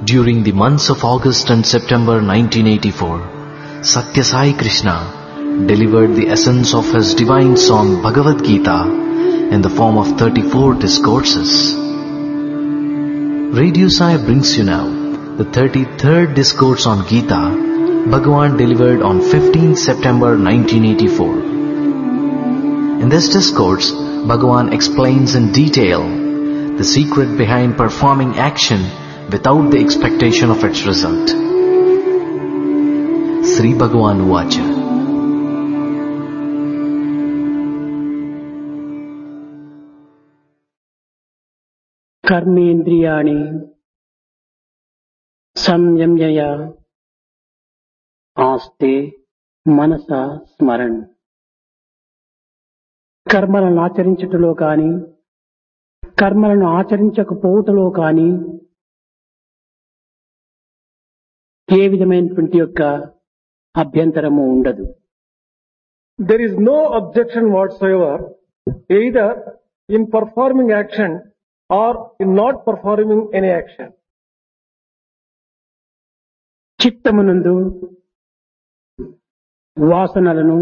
During the months of August and September 1984, Satya Sai Krishna delivered the essence of his divine song Bhagavad Gita in the form of 34 discourses. Radio Sai brings you now the 33rd discourse on Gita, Bhagavan delivered on 15 September 1984. In this discourse, Bhagavan explains in detail the secret behind performing action without the expectation of its result. Sri Bhagavan Uvacha. కర్మేంద్రియాణి సంయమ్య ఆస్తే మనస స్మరణ్. కర్మలను ఆచరించుటలో కాని కర్మలను ఆచరించకపోవటంలో కాని ఏ విధమైనటువంటి యొక్క అభ్యంతరము ఉండదు. There is no objection whatsoever either in performing action or in not performing any action. చిత్తమునందు వాసనలను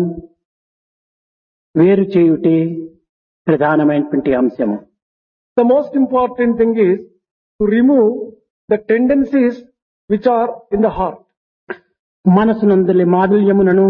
వేరు చేయుటే ప్రధానమైనటువంటి అంశము. The most important thing is to remove the tendencies which are in the heart. మనసునందలి మాధుర్యములను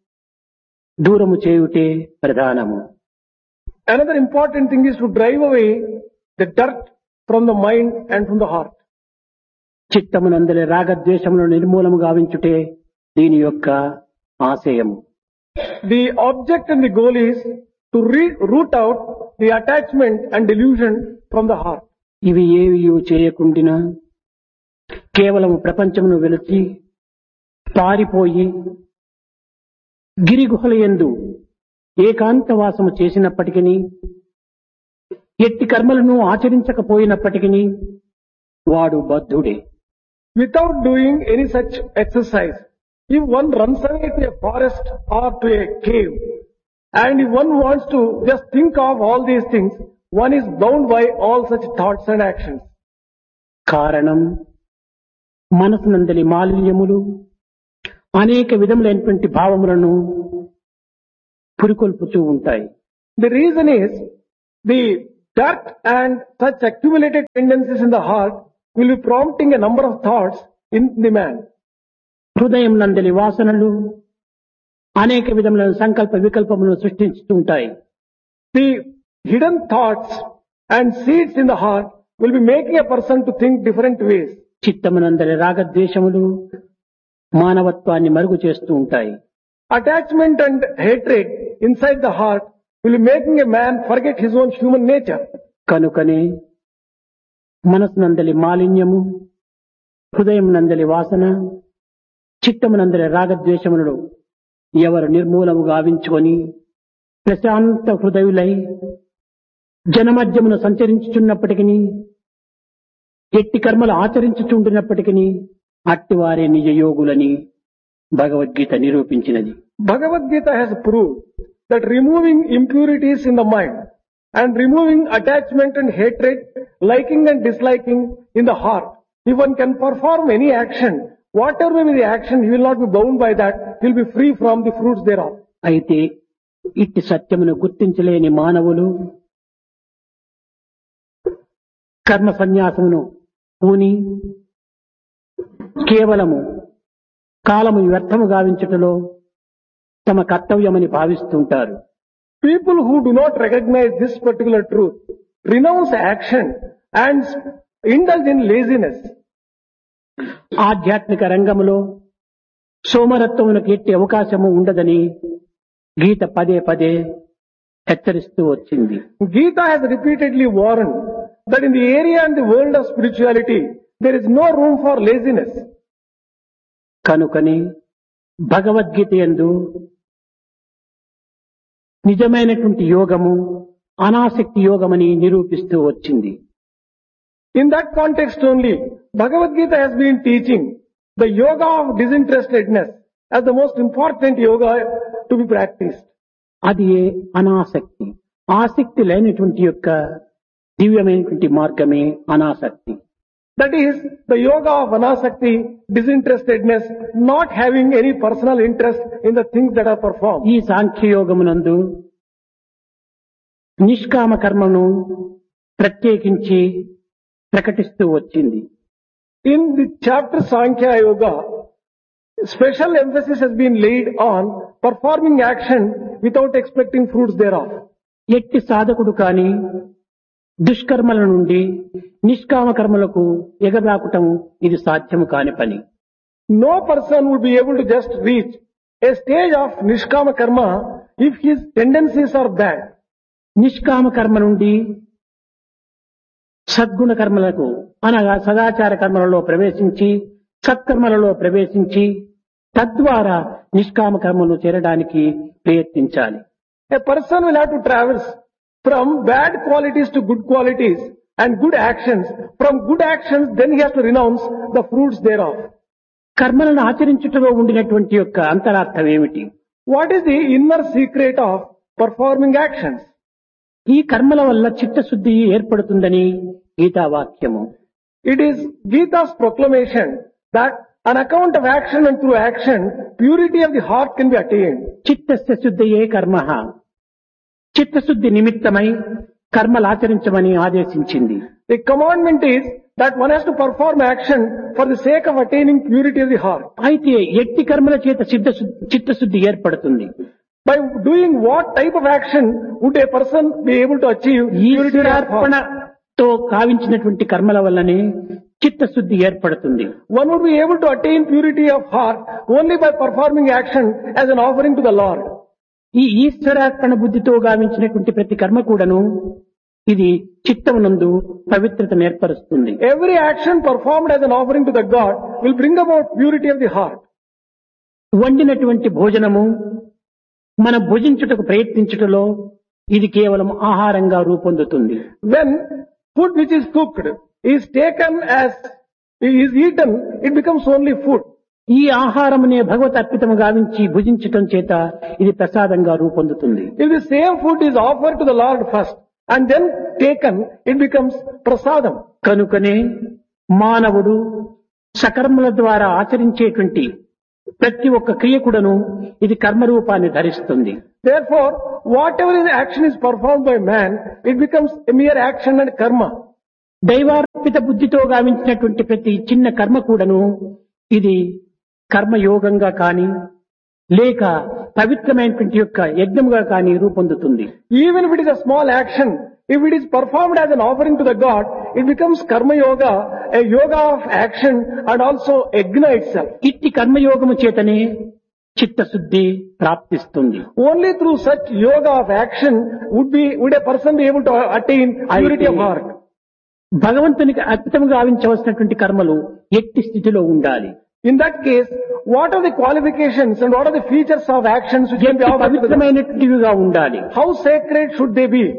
దూరము చేయుటే ప్రధానము. Another important thing is to drive away the dirt from the mind and from the heart. చిత్తమునందలి రాగద్వేషములను నిర్మూలము గావించుటే దీని యొక్క ఆశయము. The object and the goal is to root out the attachment and delusion from the heart. ఇవి ఏవి చేయకుండినా కేవలము ప్రపంచమును వెలిచి పారిపోయి గిరిగుహల యందు ఏకాంతవాసము చేసినప్పటికీ ఎట్టి కర్మలను ఆచరించకపోయినప్పటికీ వాడు బద్ధుడే. Without doing any such exercise, if one runs away to a forest or to a cave, and if one wants to just think of all these things, one is bound by all such thoughts and actions. కారణం మనసునందలి మాలిన్యములు అనేక విధములైనటువంటి భావములను పురికొల్పుతూ ఉంటాయి. The reason is the dirt and such accumulated tendencies in the heart will be prompting a number of thoughts in the man. హృదయం నందలి వాసనలు అనేక విధములైన సంకల్ప వికల్పములను సృష్టిస్తూ ఉంటాయి. The hidden thoughts and seeds in the heart will be making a person to think different ways. చిత్తమునందలి రాగద్వేషములు మానవత్వాన్ని మరుగు చేస్తూ ఉంటాయి. Attachment and hatred inside the heart will be making a man forget his own human nature. కనుకనే మనసునందలి మాలిన్యము, హృదయం నందలి వాసన, చిత్తమునందలి రాగద్వేషములను ఎవరు నిర్మూలము గావించుకొని ప్రశాంత హృదయులై జనమధ్యమును సంచరించుచున్నప్పటికీ ఎట్టి కర్మలు ఆచరించుచుంటున్నప్పటికీ అట్టివారే నిజ యోగులని Bhagavad Gita నిరూపించినది. Bhagavad Gita has proved that removing impurities in the mind and removing attachment and hatred, liking and disliking in the heart, if one can perform any action, whatever may be the action, he will not be bound by that, he will be free from the fruits thereof. అయితే ఇట్టి సత్యమును గుర్తించలేని మానవులు కర్మ సన్యాసమును పూని కేవలము కాలము వ్యర్థము గావించుటలో తమ కర్తవ్యమని భావిస్తుంటారు. People who do not recognize this particular truth renounce action and indulge in laziness. ఆధ్యాత్మిక రంగములో సోమరత్వమునకు ఎట్టి అవకాశము ఉండదని గీత పదే పదే హెచ్చరిస్తూ వచ్చింది. Gita has repeatedly warned that in the area and the world of spirituality there is no room for laziness. కనుకనే భగవద్గీత యందు నిజమైనటువంటి యోగము అనాసక్తి యోగమని నిరూపిస్తూ వచ్చింది. In that context only, Bhagavad Gita has been teaching the yoga of disinterestedness as the most important yoga to be practiced. అది అనాసక్తి. ఆసక్తి లేనటువంటి యొక్క దివ్యమైనటువంటి మార్గమే అనాసక్తి. That is the yoga of anasakti, disinterestedness, not having any personal interest in the things that are performed. ఈ సాంఖ్యయోగమునందు నిష్కామ కర్మను ప్రత్యేకించి ప్రకటిస్తూ వచ్చింది. In the chapter Sankhya Yoga, special emphasis has been laid on performing action without expecting fruits thereof. ఎట్టి సాధకుడు కాని దుష్కర్మల నుండి నిష్కామ కర్మలకు ఎగరాకటం ఇది సాధ్యము కాని పని. No person would be able to just reach a stage of nishkama karma if his tendencies are bad. నిష్కామ కర్మ నుండి సద్గుణ కర్మలకు అనగా సదాచార కర్మలలో ప్రవేశించి సత్కర్మలలో ప్రవేశించి తద్వారా నిష్కామ కర్మను చేరడానికి ప్రయత్నించాలి. A person will have to traverse from bad qualities to good qualities and good actions. From good actions, then he has to renounce the fruits thereof. కర్మలను ఆచరించుటలో ఉండినటువంటి యొక్క అంతరార్థం ఏమిటి? What is the inner secret of performing actions? ఈ కర్మల వల్ల చిత్తశుద్ధి ఏర్పడుతుందని గీతావాక్యము. It is Gita's proclamation that on account of action and through action, purity of the heart can be attained. చిత్తస్య శుద్ధయే కర్మః. చిత్తశుద్ధి నిమిత్తమై కర్మలు ఆచరించమని ఆదేశించింది. The commandment is that one has to perform action for the sake of attaining purity of the heart. అయితే ఎట్టి కర్మల చేత చిత్తశుద్ధి ఏర్పడుతుంది? By doing what type of action would a person be able to achieve purity of heart? ఈశ్వరార్పణతో కావించినటువంటి కర్మల వల్లనే చిత్తశుద్ధి ఏర్పడుతుంది. One would be able to attain purity of heart only by performing action as an offering to the Lord. ఈ ఈశ్వరార్పణ బుద్ధితో గావించినటువంటి ప్రతి కర్మ కూడాను ఇది చిత్తమునందు పవిత్రతను ఏర్పరుస్తుంది. Every action performed as an offering to the God will bring about purity of the heart. వండినటువంటి భోజనము మన భుజించుటకు ప్రయత్నించుటలో ఇది కేవలం ఆహారంగా రూపొందుతుంది. When food which is cooked is taken as is eaten, it becomes only food. ఈ ఆహారమునే భగవత్ అర్పితము గావించి భుజించటం చేత ఇది ప్రసాదంగా రూపొందుతుంది. If the same food is offered to the Lord first and then taken, it becomes prasadam. కనుకనే మానవుడు సకర్మల ద్వారా ఆచరించేటువంటి ప్రతి ఒక్క క్రియ కూడాను ఇది కర్మరూపాన్ని ధరిస్తుంది. Therefore, whatever action is performed by man, it becomes a mere action and karma. దైవార్పిత బుద్ధితో గావించినటువంటి ప్రతి చిన్న కర్మ కూడాను ఇది కర్మయోగంగా కాని లేక పవిత్రమైనటువంటి యొక్క యజ్ఞముగా కాని రూపొందుతుంది. Even if it is a small action, if it is performed as an offering to the God, it becomes karma yoga, a yoga of action and also yajna itself. ఇట్టి కర్మయోగము చేతనే చిత్తశుద్ధి ప్రాప్తిస్తుంది. Only through such yoga of action would a person be able to attain purity of heart. భగవంతునికి అర్పితముగా గావించవలసినటువంటి కర్మలు ఎట్టి స్థితిలో ఉండాలి? In that case, what are the qualifications and what are the features of actions which can be offered to the God? పవిత్రమైనటివిగా ఉండాలి. How sacred should they be?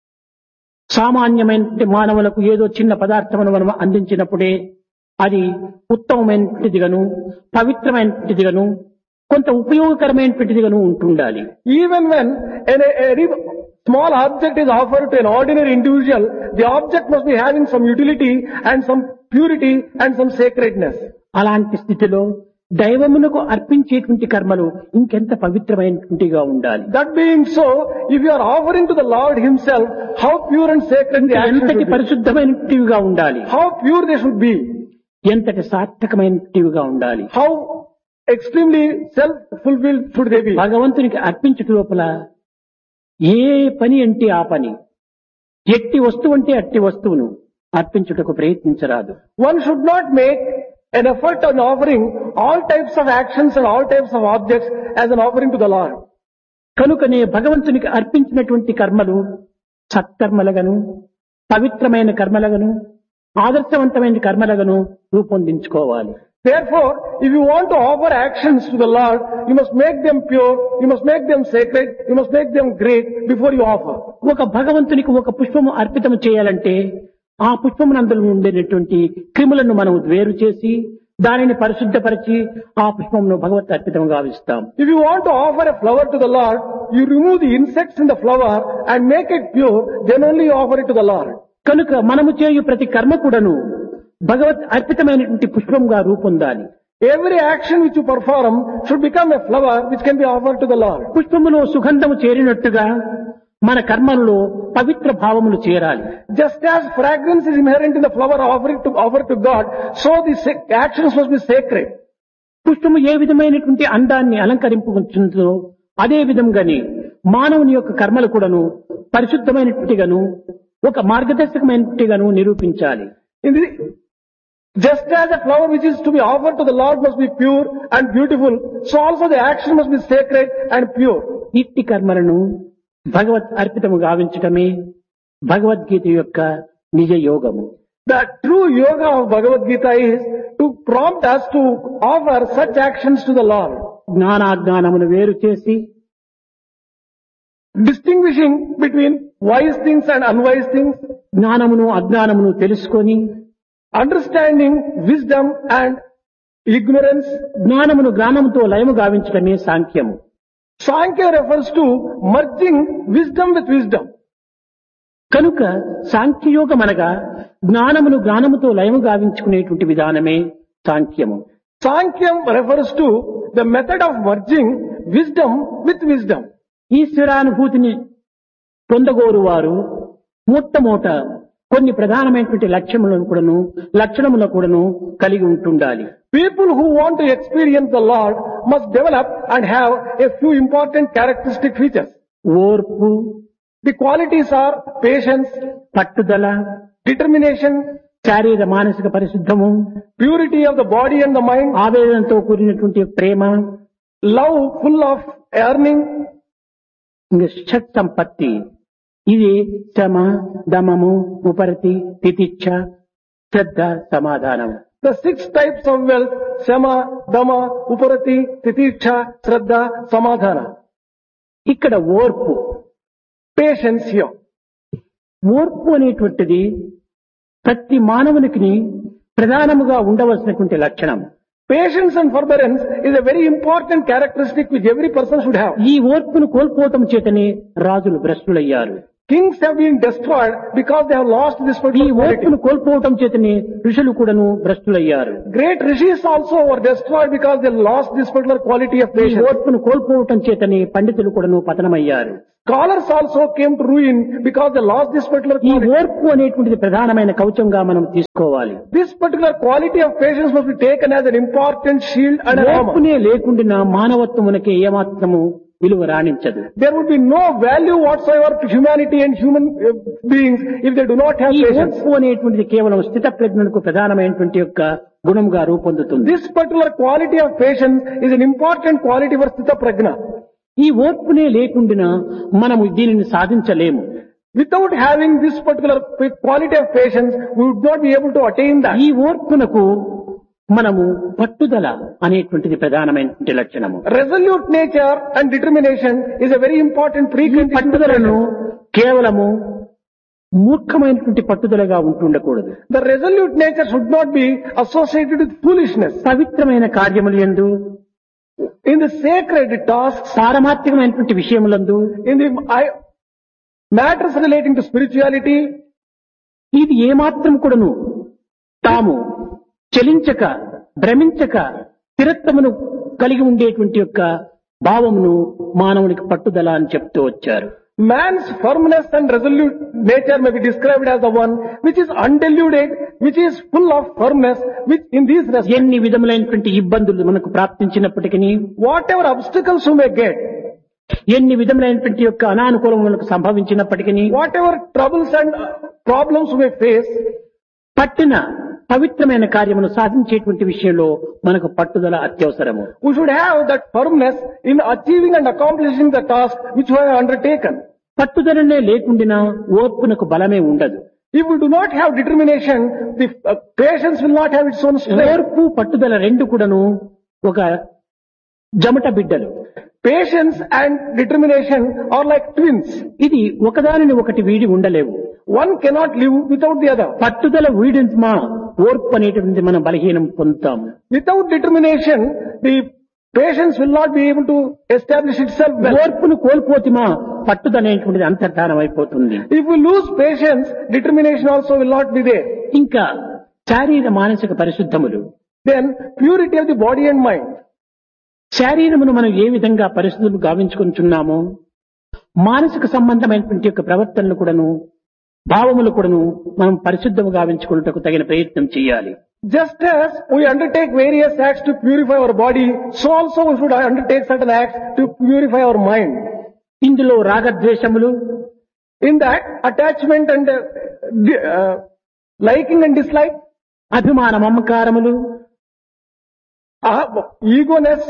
సామాన్యమైన మానవులకు ఏదో చిన్న పదార్థమును మనం అందించినప్పుడే అది ఉత్తమమైనటిదిగాను పవిత్రమైనటిదిగాను కొంత ఉపయోగకరమైనటిదిగాను ఉంటుండాలి. Even when a small object is offered to an ordinary individual, the object must be having some utility and some purity and some sacredness. అలాంటి స్థితిలో దైవమునకు అర్పించేటువంటి కర్మలు ఇంకెంత పవిత్రమైనటువంటిగా ఉండాలి. That being so, if you are offering to the Lord himself, how pure and sacred the action ఎంతటి should be. పరిశుద్ధమైనటివిగా ఉండాలి. How pure they should be. ఎంతటి సార్థకమైనటివిగా ఉండాలి. How extremely self-fulfilled should they be. భగవంతునికి అర్పించుట లోపల ఏ పని అంటే ఆ పని, ఎట్టి వస్తువు అంటే అట్టి వస్తువును అర్పించుటకు ప్రయత్నించరాదు. One should not make an effort on offering all types of actions and all types of objects as an offering to the Lord. కనుకనే భగవంతునికి అర్పించినటువంటి కర్మలు సత్కర్మలుగాను పవిత్రమైన కర్మలుగాను ఆదర్శవంతమైన కర్మలుగాను రూపొందించుకోవాలి. Therefore, if you want to offer actions to the Lord, you must make them pure, you must make them sacred, you must make them great before you offer. ఒక భగవంతునికి ఒక పుష్పము అర్పితం చేయాలంటే ఆ పుష్పమునందులో ఉండేటువంటి క్రిములను మనం వేరు చేసి దానిని పరిశుద్ధపరిచి ఆ పుష్పమును భగవత్ అర్పితంగా గావిస్తాం. If you want to offer a flower to the Lord, you remove the insects in the flower and make it pure, then only you offer it to the Lord. కనుక మనము చేయు ప్రతి కర్మ కూడాను భగవత్ అర్పితమైనటువంటి పుష్పంగా రూపొందాలి. Every action which you perform should become a flower which can be offered to the Lord. పుష్పములో సుగంధము చేరినట్టుగా మన కర్మలలో పవిత్ర భావములు చేరాలి. Just as fragrance is inherent in the flower offered to God, so the actions must be sacred. పుష్పము ఏ విధమైనటువంటి అందాన్ని అలంకరింపుకుంటుందో అదే విధంగానే మానవుని యొక్క కర్మలు కూడాను పరిశుద్ధమైనట్టుగాను ఒక మార్గదర్శకమైనట్టుగాను నిరూపించాలి. Just as a flower which is to be offered to the Lord must be pure and beautiful, so also the action must be sacred and pure. ఇట్టి కర్మలను భగవత్ అర్పితము గావించటమే భగవద్గీత యొక్క నిజ యోగము. The true yoga of Bhagavad Gita is to prompt us to offer such actions to the Lord. జ్ఞానాజ్ఞానమును వేరు చేసి Distinguishing between wise things and unwise things, జ్ఞానమును అజ్ఞానమును తెలుసుకొని understanding wisdom and ignorance. జ్ఞానమును జ్ఞానముతో లయము గావించటమే సాంఖ్యము. Sankhya refers to merging wisdom with wisdom. కనుక సాంఖ్యయోగం అనగా జ్ఞానమును జ్ఞానముతో లయము గావించుకునేటువంటి విధానమే సాంఖ్యము. Sankhya refers to the method of merging wisdom with wisdom. ఈశ్వరానుభూతిని పొందగోరు వారు మొట్టమొదట కొన్ని ప్రధానమైనటువంటి లక్షణములను కూడాను కలిగి ఉంటుండాలి. People who want to experience the Lord must develop and have a few important characteristic features. ఓర్పు, The qualities are patience, పట్టుదల, determination, శారీర మానసిక పరిశుద్ధము, purity of the body and the mind, ఆవేదనతో కూడినటువంటి ప్రేమ, love full of yearning, shut సంపత్తి. ఇది శమ, దమము, ఉపరతి, తితిచ్ఛ, శ్రద్ధ, సమాధానం. the 6 types of wealth: Shama, Dama, Uparati, Titiksha, Shraddha, Samadhana. ఇక్కడ ఓర్పు, Patience here. ఓర్పు అనేటువంటిది ప్రతి మానవునికి ప్రధానముగా ఉండవలసినటువంటి లక్షణం. Patience and forbearance is a very important characteristic which every person should have. ఈ ఓర్పును కోల్పోవటం చేతనే రాజులు భ్రష్టులయ్యారు. Kings have been destroyed because they have lost this ఈ particular quality. ఓర్పును కోల్పోవటం చేతనే ఋషులు కూడాను భ్రష్టులయ్యారు. Great rishis also were destroyed because they lost this particular quality of ఈ patience. ఓర్పును కోల్పోవటం చేతనే పండితులు కూడాను పతనమయ్యారు. Scholars also came to ruin because they lost this particular ఈ quality. ఓర్పు అనేటువంటిది ప్రధానమైన కవచంగా మనం తీసుకోవాలి. This particular quality of patience must be taken as an important shield and an armor. ఓర్పునే లేకుండా మానవత్వమునకే ఏమాత్రము విలువ రాణించదు. There would be no value whatsoever to humanity and human beings if they do not have ఈ patience. ఓర్పు అనేటువంటిది కేవలం స్థిత ప్రజ్ఞకు ప్రధానమైనటువంటి యొక్క గుణంగా రూపొందుతుంది. This particular quality of patience is an important quality for Sthita Prajna. ఈ ఓర్పునే లేకుండా మనము దీనిని సాధించలేము. Without having this particular quality of patience, we would not be able to attain that. ఈ ఓర్పునకు మనము పట్టుదల అనేటువంటిది ప్రధానమైనటువంటి లక్షణము. Resolute nature and determination is a very important ఈ precondition. పట్టుదలను కేవలము మూర్ఖమైనటువంటి పట్టుదలగా ఉంటుండకూడదు. The resolute nature should not be associated with foolishness. పవిత్రమైన కార్యములు యందు, In the sacred tasks, పారమార్థికమైనటువంటి విషయములందు, in the matters relating to spirituality, ఇది ఏమాత్రం కూడాను తాము చలించక, భ్రమించక, స్థిరత్వమును కలిగి ఉండేటువంటి యొక్క భావమును మానవునికి పట్టుదల అని చెప్తూ వచ్చారు. man's firmness and resolute nature may be described as the one which is undiluted, which is full of firmness, which in these respects, ఎన్ని విధములైనటువంటి ఇబ్బందులు మనకు ప్రాప్తించినప్పటికీ, whatever obstacles you may get, ఎన్ని విధములైనటువంటి యొక్క అనానుకూలములకు సంభవించినప్పటికీ, whatever troubles and problems you may face, పట్టిన పవిత్రమైన కార్యమును సాధించేటువంటి విషయంలో మనకు పట్టుదల అత్యవసరము. we should have that firmness in achieving and accomplishing the task which we have undertaken. పట్టుదలనే లేకుండా ఓర్పునకు బలమే ఉండదు. If we do not have determination, the patience will not have its own strength. ఓర్పు, పట్టుదల రెండు కూడాను ఒక జమట బిడ్డలు. Patience and determination are like twins. ఇది ఒకదానిని ఒకటి వీడి ఉండలేవు. One cannot live without the other. పట్టుదల వీడించమా ఓర్పు అనేటువంటి మనం బలహీనం పొందుతాము. Without determination, the patience will not be able to establish itself well. ఓర్పును కోల్పోతిమా పట్టుదల అనేటువంటిది అంతర్ధానం అయిపోతుంది. If we lose patience, determination also will not be there. ఇంకా శారీర మానసిక పరిశుద్ధములు. Then purity of the body and mind. శారీరమును మనం ఏ విధంగా పరిశుద్ధులు గావించుకుంటున్నామో మానసిక సంబంధమైనటువంటి యొక్క ప్రవర్తనలు కూడాను భావములు కూడాను మనం పరిశుద్ధము గావించుకున్నటకు తగిన ప్రయత్నం చేయాలి. Just as we undertake various acts to purify our body, so also we should undertake certain acts to purify our mind. ఇందులో రాగద్వేషములు, In that, attachment and liking and dislike, అభిమాన మమకారములు, egoness,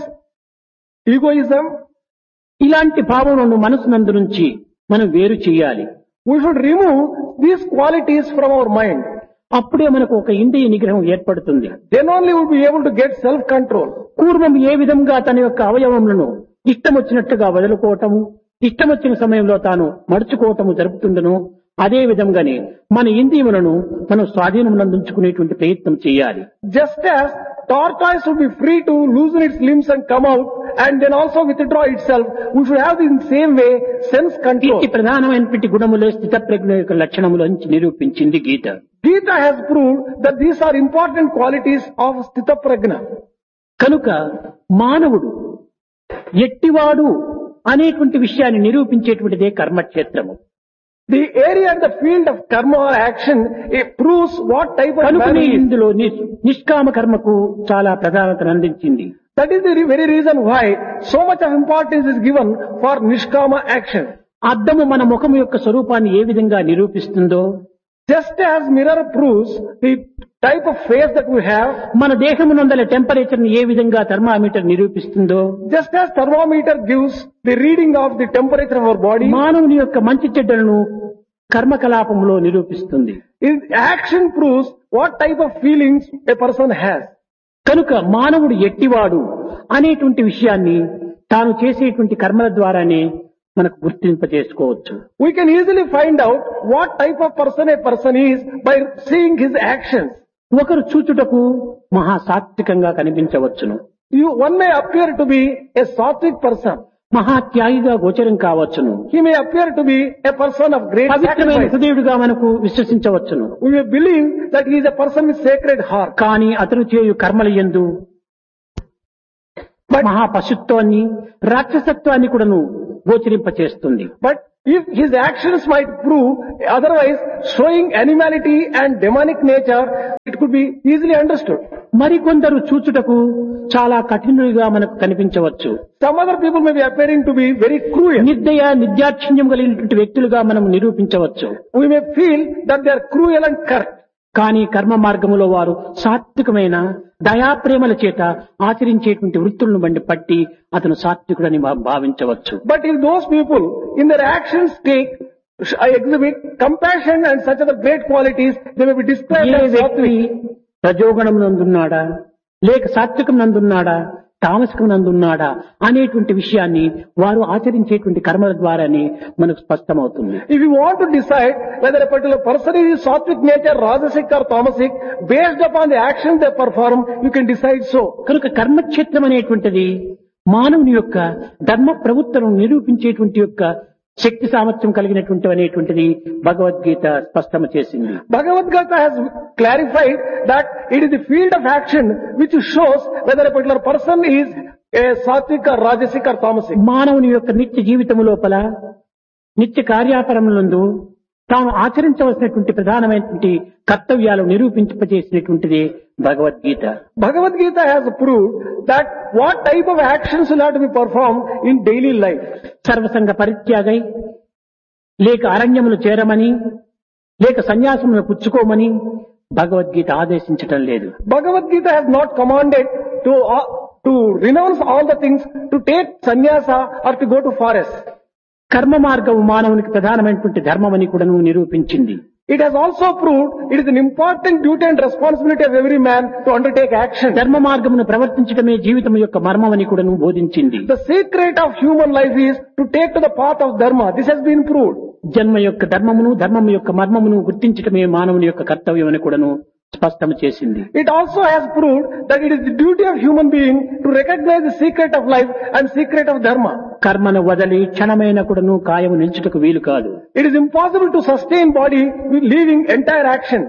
egoism, ఇలాంటి భావములను మనసునందు నుంచి మనం వేరు చేయాలి. we should remove these qualities from our mind. అప్పుడే మనకు ఒక ఇంద్రియ నిగ్రహం ఏర్పడుతుంది. Then only we will be able to get self-control. పూర్వం ఏ విధంగా తన యొక్క అవయవములను ఇష్టం వచ్చినట్టుగా వదులుకోవటము, ఇష్టం వచ్చిన సమయంలో తాను మడుచుకోవటము జరుపుతుండను, అదే విధంగానే మన ఇంద్రియములను మనం స్వాధీనమునందుకునేటువంటి ప్రయత్నం చేయాలి. Just as tortoise would be free to loosen its limbs and come out and then also withdraw itself, we should have in the same way sense control. ఈ ప్రధానమైనటువంటి గుణములే స్థితప్రజ్ఞ యొక్క లక్షణములని నిరూపించింది గీత. Gita has proved that these are important qualities of Sthita Prajna. కనుక మానవుడు ఎట్టివాడు అనేటువంటి విషయాన్ని నిరూపించేటువంటిదే కర్మక్షేత్రము. The area and the field of karma or action, it proves what type of man కనుకనే he is. ఇందులో నిష్కామ కర్మకు చాలా ప్రాధాన్యతను అందించింది. That is the very reason why so much of importance is given for Nishkama action. అద్దము మన ముఖము యొక్క స్వరూపాన్ని ఏ విధంగా నిరూపిస్తుందో, Just as mirror proves the type of face that we have, మన దేహమునందల టెంపరేచర్ ని ఏ విధంగా thermometer నిరూపిస్తుందో, just as thermometer gives the reading of the temperature of our body, మానవుని యొక్క మంచి చెడ్డలను కర్మకలాపంలో నిరూపిస్తుంది. action proves what type of feelings a person has. కనుక మానవుడు ఎట్టివాడు అనేటువంటి విషయాన్ని తాను చేసేటువంటి కర్మల ద్వారానే మనకు గుర్తింపజేసుకోవచ్చు. We can easily find out what type of person a person is by seeing his actions. ఒకరు చూచుటకు మహా సాత్వికంగా కనిపించవచ్చును, One may appear to be a sattvic person. మహా త్యాగిగా గోచరం కావచ్చును, He may appear to be a person of great పవిత్రమైన sacrifice. హృదయుడుగా మనకు విశ్వసించవచ్చును. We may believe that he is a person with sacred heart. కానీ అతను చేయు కర్మల యందు మహా పశుత్వాన్ని రాక్షసత్వాన్ని కూడాను గోచరింపచేస్తుంది. But if his actions might prove otherwise showing animality and demonic nature, it could be easily understood. మరికొందరు చూచుటకు చాలా కఠినుడిగా మనకు కనిపించవచ్చు. Some other people may be appearing to be very cruel. నిర్దయ నిర్దాక్షిణ్యం కలిగినటువంటి వ్యక్తులుగా మనం నిరూపించవచ్చు. We may feel that they are cruel and curt. కానీ కర్మ మార్గములో వారు సాత్వికమైన దయాప్రేమల చేత ఆచరించేటువంటి వృత్తులను బట్టి అతను సాత్వికుడని భావించవచ్చు. But if those people in their actions exhibit compassion and such other great qualities, they may be described A as వ్యక్తి sattvic. రజోగుణం నందున్నాడా లేక సాత్వికం నందున్నాడా తామసికం నందున్నాడా అనేటువంటి విషయాన్ని వారు ఆచరించేటువంటి కర్మల ద్వారానే మనకు స్పష్టమవుతుంది. If you want to decide whether a particular person is sattvic nature, rajasic or tamasic, based upon the actions they perform, you can decide so. కనుక కర్మక్షేత్రం అనేటువంటిది మానవుని యొక్క ధర్మ ప్రవృత్తులను నిరూపించేటువంటి యొక్క శక్తి సామర్థ్యం కలిగినటువంటి అనేటువంటిది భగవద్గీత స్పష్టం చేసింది. Bhagavad Gita has clarified that it is the field of action which shows whether a particular person is a sattvic or rajasic or tamasic. మానవుని యొక్క నిత్య జీవితము లోపల నిత్య కార్యాపరములందు తాను ఆచరించవలసినటువంటి ప్రధానమైనటువంటి కర్తవ్యాలు నిరూపింపజేసినటువంటిది Bhagavad Gita. Bhagavad Gita has proved that what type of actions will have to be performed in daily life. సర్వసంగ పరిత్యాగై లేక అరణ్యములు చేరమని లేక సన్యాసమును పుచ్చుకోమని భగవద్గీత ఆదేశించటం లేదు. Bhagavad Gita has not commanded to renounce all the things, to take sannyasa or to go to forest. కర్మ మార్గము మానవునికి ప్రధానమైనటువంటి ధర్మమని కూడా నిరూపించింది. It has also proved it is an important duty and responsibility of every man to undertake action. ధర్మ మార్గమును ప్రవర్తించడమే జీవితం యొక్క మర్మమని కూడా బోధించింది. The secret of human life is to take to the path of dharma. This has been proved. జన్మ యొక్క ధర్మమును ధర్మం యొక్క మర్మమును గుర్తించడమే మానవుని యొక్క కర్తవ్యం అని కూడాను స్పష్టం చేసింది. It also has proved that it is the duty of human being to recognize the secret of life and secret of dharma. కర్మను వదలి క్షణమైన కూడాను కాయము నిల్చుటకు వీలు కాదు. It is impossible to sustain body with leaving entire action.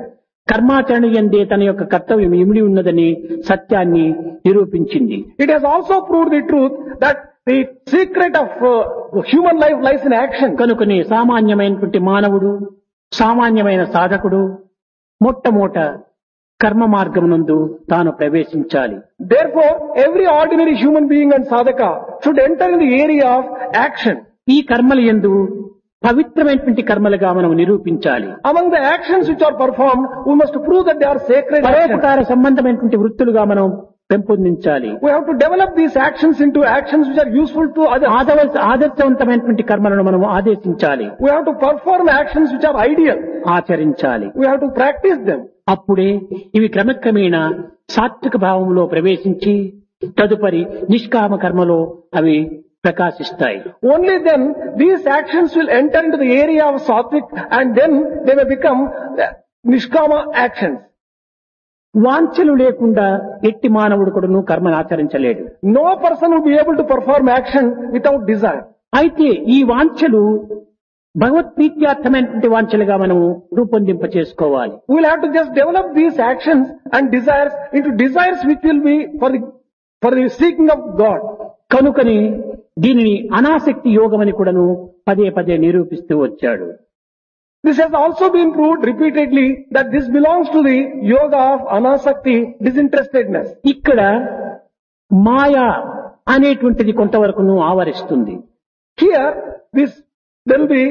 కర్మాచరణ యందే తన యొక్క కర్తవ్యం ఇమిడి ఉన్నదని సత్యాన్ని నిరూపించింది. It has also proved the truth that the secret of human life lies in action. కనుకనే సామాన్యమైనటువంటి మానవుడు, సామాన్యమైన సాధకుడు మొట్టమొదట కర్మ మార్గమునందు తాను ప్రవేశించాలి. Therefore, every ordinary human being and sadhaka should enter in the area of action. ఈ కర్మల యందు పవిత్రమైనటువంటి కర్మలుగా మనం నిరూపించాలి. Among the actions which are performed, we must prove that they are sacred actions. పరోపకార సంబంధమైనటువంటి వృత్తులుగా మనం పెంపొందించాలి. We have to develop these actions into actions which are useful to others. ఆదర్శవంతమైనటువంటి కర్మలను మనం ఆదేశించాలి. We have to perform actions which are ideal. ఆచరించాలి. We have to practice them. అప్పుడే ఇవి క్రమక్రమేణా సాత్విక భావంలో ప్రవేశించి తదుపరి నిష్కామ కర్మలో అవి ప్రకాశిస్తాయి. Only then these actions will enter into the area of sattvic and then they may become nishkama actions. వాంఛలు లేకుండా ఎట్టి మానవుడు కూడాను కర్మను ఆచరించలేడు. No person will be able to perform action without desire. అయితే ఈ వాంఛలు భగవత్ప్రీత్యార్థమైనటువంటి వాంఛలుగా మనము రూపొందింప చేసుకోవాలి. We will have to just develop these actions and desires into desires which will be for the seeking of God. కనుకని దీనిని అనాసక్తి యోగమని కూడాను పదే పదే నిరూపిస్తూ వచ్చాడు. This has also been proved repeatedly that this belongs to the yoga of anasakti, disinterestedness. ఇక్కడ మాయా అనేటువంటిది కొంతవరకును ఆవరిస్తుంది. Here, there will be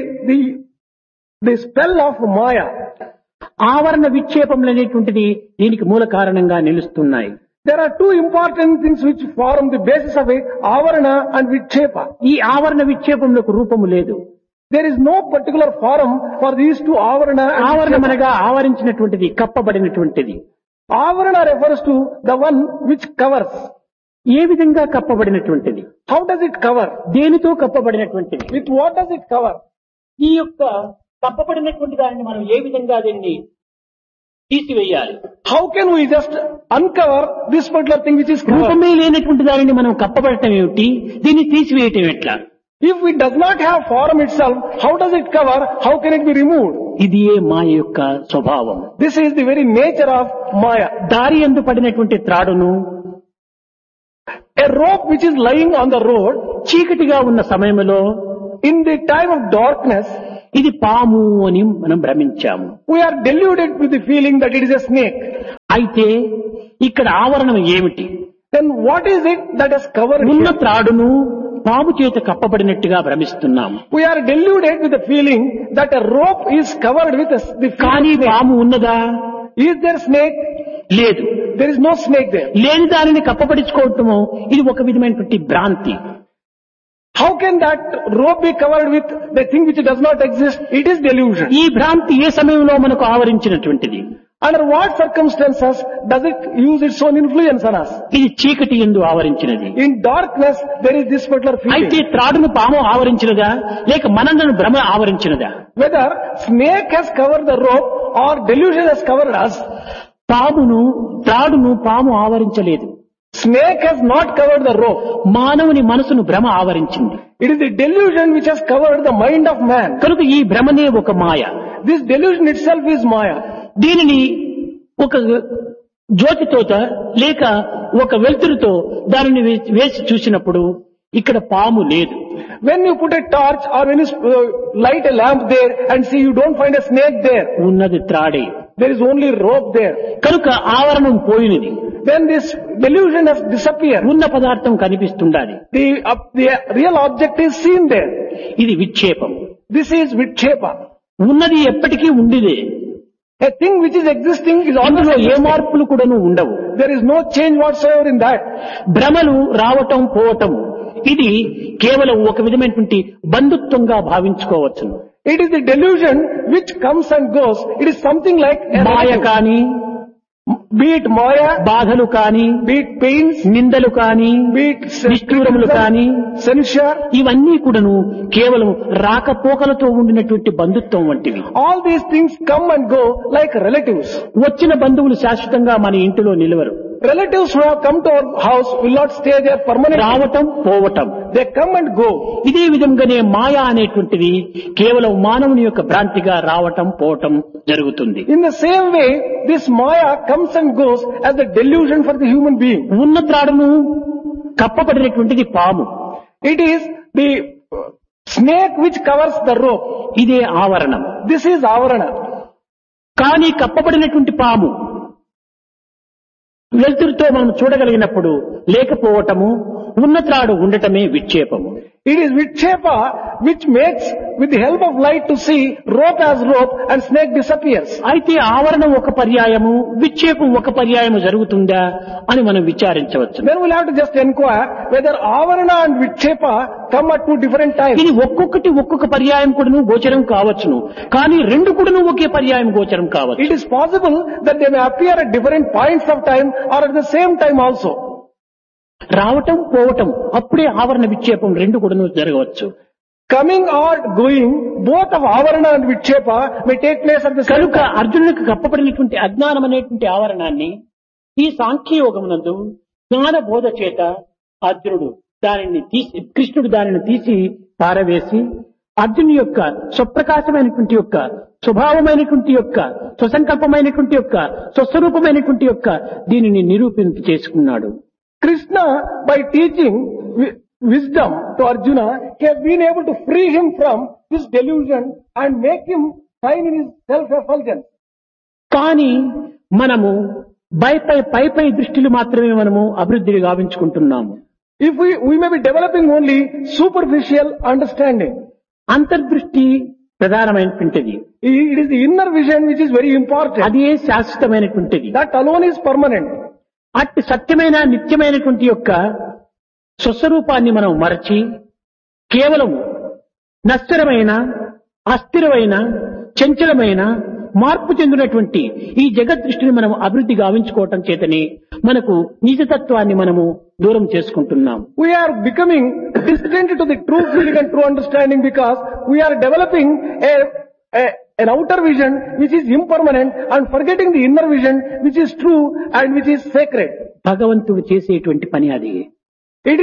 the spell of Maya. ఆవరణ విక్షేపములు అనేటువంటిది దీనికి మూల కారణంగా నిలుస్తున్నాయి. There are two important things which form the basis of it, avarana and vikshepa. ఈ ఆవరణ విక్షేపములకు రూపము లేదు. There is no particular form for these two avarana and ఆవరణం vikshepa. అనగా ఆవరించినటువంటిది, కప్పబడినటువంటిది. Avarana refers to the one which covers. ఏ విధంగా కప్పబడినటువంటిది? How does it cover? దేనితో కప్పబడినటువంటిది? With what does it cover? ఈ యొక్క కప్పబడినటువంటి దానిని మనం ఏ విధంగా దీన్ని తీసివేయాలి? How can we just uncover this particular thing which is covered? రూపమే లేనటువంటి దానిని మనం కప్పబడటం ఏమిటి, దీన్ని తీసివేయటం ఎట్లా? If it does not have form itself, how does it cover? How can it be removed? ఇది ఏ మాయ యొక్క స్వభావం. This is the very nature of Maya. దారి యందు పడినటువంటి త్రాడును, A rope which is lying on the road, చీకటిగా ఉన్న సమయంలో in the time of darkness, ఇది పాము అని మనం భ్రమించాము. we are deluded with the feeling that it is a snake. అయితే ఇక్కడ ఆవరణం ఏమిటి? Then what is it that has covered ఉన్న here? త్రాడును పాము చేత కప్పబడినట్టుగా భ్రమిస్తున్నాము. We are deluded with the feeling that a rope is covered with the కానీ snake. పాము ఉన్నదా? Is there snake? లేదు. There is no snake there. లేని దానిని కప్పబడించుకోవటము ఇది ఒక విధమైనటువంటి భ్రాంతి. How can that rope be covered with the thing which does not exist? It is delusion. ఈ భ్రాంతి ఏ సమయంలో మనకు ఆవరించినటువంటిది? Under what circumstances does it use its own influence on us? ఇది చీకటి యందు ఆవరించినది. In darkness, there is this particular అయితే feeling. త్రాడును పాము ఆవరించినదా లేక మనలను భ్రమ ఆవరించినదా? Whether snake has covered the rope or delusion has covered us, త్రాడును పాము ఆవరించలేదు. snake has not covered the rope. మానవుని మనసును భ్రమ ఆవరించింది. It is the delusion which has covered the mind of man. కనుక ఈ భ్రమనే ఒక మాయ. This delusion itself is Maya. దీనిని ఒక జ్యోతితోట లేక ఒక వెలుతురుతో దానిని వేసి చూసినప్పుడు ఇక్కడ పాము లేదు. When you put a torch or when you light a lamp there and see, you don't find a snake there. ఉన్నది త్రాడే. There is only rope there. కనుక ఆవరణం పోయినది. Then this delusion has disappeared. ఉన్న పదార్థం కనిపిస్తుండాలి. The real object is seen there. ఇది విక్షేపం. This is vikshepa. ఉన్నది ఎప్పటికీ ఉండిదే. A thing which is existing is అందులో always ఏ existing. మార్పులు కూడాను ఉండవు. There is no change whatsoever in that. భ్రమలు రావటం పోవటం ఇది కేవలం ఒక విధమైనటువంటి బంధుత్వంగా భావించుకోవచ్చును. It is the delusion which comes and goes. It is something like a Maya relative. కాని, Be it Maya, బాధలు కాని, be it pains, నిందలు కాని, be it నిష్ఠూరములు కాని, censure. ఇవన్నీ కూడాను కేవలం రాకపోకలతో ఉండినటువంటి బంధుత్వం వంటివి. All these things come and go like relatives. వచ్చిన బంధువులు శాశ్వతంగా మన ఇంటిలో నిలవరు. Relatives who have come to our house will not stay there permanently. రావటం పోవటం, They come and go. ఇదే విధంగానే మాయా అనేటువంటిది కేవలం మానవుని యొక్క భ్రాంతిగా రావటం పోవటం జరుగుతుంది. In the same way, this Maya comes and goes as a delusion for the human being. ఉన్న త్రాడును కప్పబడినటువంటిది పాము, It is the snake which covers the rope. ఇదే ఆవరణం. This is avarana. కానీ కప్పబడినటువంటి పాము వెలుతురుతో మనం చూడగలిగినప్పుడు లేకపోవటము, ఉన్న త్రాడు ఉండటమే విక్షేపము. It is Vikshepa which makes with the help of light to see rope as rope and snake disappears. అయితే ఆవరణం ఒక పర్యాయము, విక్షేపం ఒక పర్యాయము జరుగుతుందా అని మనం విచారించవచ్చు. Then we'll have to just inquire whether avarana and Vikshepa come at two different times. ఇది ఒక్కొక్కటి ఒక్కొక్క పర్యాయం కూడాను గోచరం కావచ్చును, కానీ రెండు కూడాను ఒకే పర్యాయం గోచరం కావచ్చు. It is possible that they may appear at different points of time or at the same time also. రావటం పోవటం అప్పుడే ఆవరణ విక్షేపం రెండు కూడాను జరగవచ్చు. Coming or going, both of avarana and Vikshepa may take place at the same కనుక time. అర్జునుడికి కప్పబడినటువంటి అజ్ఞానం అనేటువంటి ఆవరణాన్ని ఈ సాంఖ్యయోగమునందు జ్ఞాన బోధ చేత అర్జునుడు కృష్ణుడు దానిని తీసి పారవేసి అర్జునుని యొక్క స్వప్రకాశమైనటువంటి యొక్క స్వభావమైనటువంటి యొక్క స్వసంకల్పమైనటువంటి యొక్క స్వస్వరూపమైనటువంటి యొక్క దీనిని నిరూపింప చేసుకున్నాడు. Krishna, by teaching wisdom to Arjuna, he has been able to free him from this delusion and make him shine in his self-effulgence. కానీ మనము పై దృష్టిలు మాత్రమే మనము అభివృద్ధిని గావించుకుంటున్నాము. If we may be developing only superficial understanding. అంతర్దృష్టి ప్రధానమైనటువంటిది. It is the inner vision which is very important. అదే శాశ్వతమైనటువంటిది. That alone is permanent. అట్టి సత్యమైన నిత్యమైనటువంటి యొక్క స్వస్వరూపాన్ని మనం మరచి కేవలం నశ్వరమైన, అస్థిరమైన, చంచలమైన, మార్పు చెందినటువంటి ఈ జగత్ దృష్టిని మనం అభివృద్ధి గావించుకోవటం చేతనే మనకు నిజతత్వాన్ని మనము దూరం చేసుకుంటున్నాం. We are becoming distant to the true feeling and true understanding because we are developing an outer vision which is impermanent and forgetting the inner vision which is true and which is sacred. భగవంతుడు చేసేటువంటి పని అది. It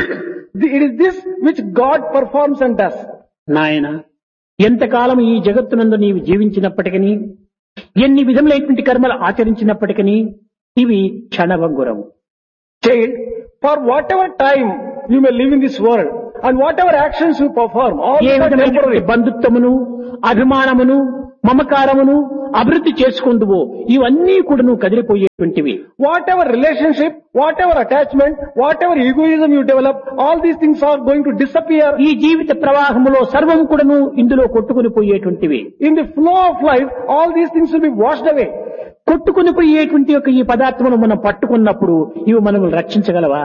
is this which God performs and does. నాయన, ఎంతకాలం ఈ జగత్తునందు నీవు జీవించినప్పటికీ, ఎన్ని విధములైనటువంటి కర్మలు ఆచరించినప్పటికీ ఇవి క్షణభంగురం. Child, for whatever time you may live in this world and whatever actions you perform, all A are విధమైనటువంటి temporary. బంధుత్వమును, అభిమానమును, మమకారమును అభివృద్ధి చేసుకుందువో ఇవన్నీ కూడా నువ్వు కదిలిపోయేటువంటివి. Whatever relationship, whatever attachment, whatever egoism you develop, all these things are going to disappear. ఈ జీవిత ప్రవాహములో సర్వం కూడాను ఇందులో కొట్టుకుని పోయేటువంటివి. In the flow of life, all these things will be washed away. కొట్టుకుని పోయేటువంటి యొక్క ఈ పదార్థమును మనం పట్టుకున్నప్పుడు ఇవి మనము రక్షించగలవా?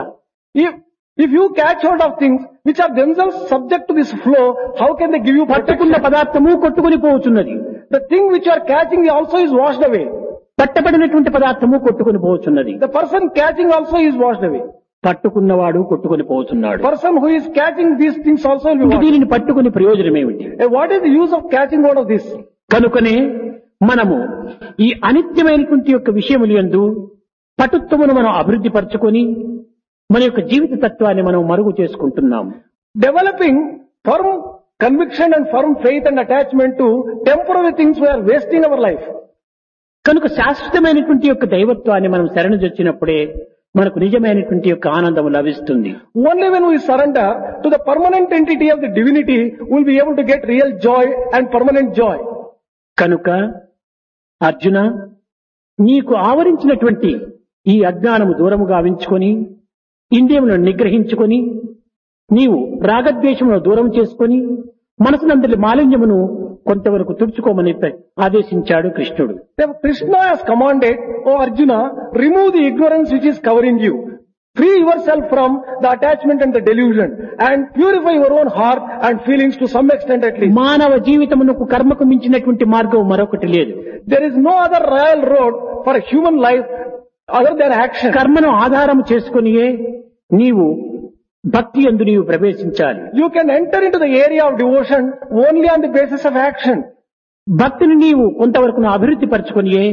If you catch hold of things which are themselves subject to this flow, how can they give you పట్టుకున్న protection? పదార్థము కొట్టుకుని పోవచ్చున్నది. The thing which you are catching also is washed away. పట్టబడినటువంటి పదార్థము కొట్టుకుని పోవచ్చున్నది. The person catching also is washed away. పట్టుకున్నవాడు కొట్టుకుని పోతున్నాడు. Person who is catching these things also will be washed. దీనిని పట్టుకుని ప్రయోజనం ఏమిటి? What is the use of catching hold of this? కనుకనే మనము ఈ అనిత్యమైనటువంటి యొక్క విషయములు యందు పటుత్వమును మనం అభివృద్ధి పరచుకొని మన యొక్క జీవిత తత్వాన్ని మనం మరుగు చేసుకుంటున్నాం. Developing firm conviction and firm faith and attachment to temporary things, we are wasting our life. కనుక శాశ్వతమైనటువంటి యొక్క దైవత్వాన్ని మనం శరణుజొచ్చినప్పుడే మనకు నిజమైనటువంటి యొక్క ఆనందం లభిస్తుంది. Only when we surrender to the permanent entity of the divinity, we will be able to get real joy and permanent joy. కనుక అర్జున, నీకు ఆవరించినటువంటి ఈ అజ్ఞానము దూరము గావించుకొని ఇంద్రియములను నిగ్రహించుకొని నీవు రాగద్వేషమును దూరం చేసుకొని మనసునందరి మాలిన్యమును కొంతవరకు తుడుచుకోమని ఆదేశించాడు కృష్ణుడు. Krishna has commanded, O Arjuna, remove the ignorance which is covering you. Free yourself from the attachment and the delusion and purify your own heart and feelings to some extent at least. మానవ జీవితమునకు కర్మకు మించినటువంటి మార్గం మరొకటి లేదు. There is no other royal road for a human life other than action. కర్మను ఆధారం చేసుకునియే నీవు భక్తి యందు నీవు ప్రవేశించాలి. You can enter into the area of devotion only on the basis of action. భక్తిని నీవు కొంతవరకు అభివృద్ధి పరచుకునియే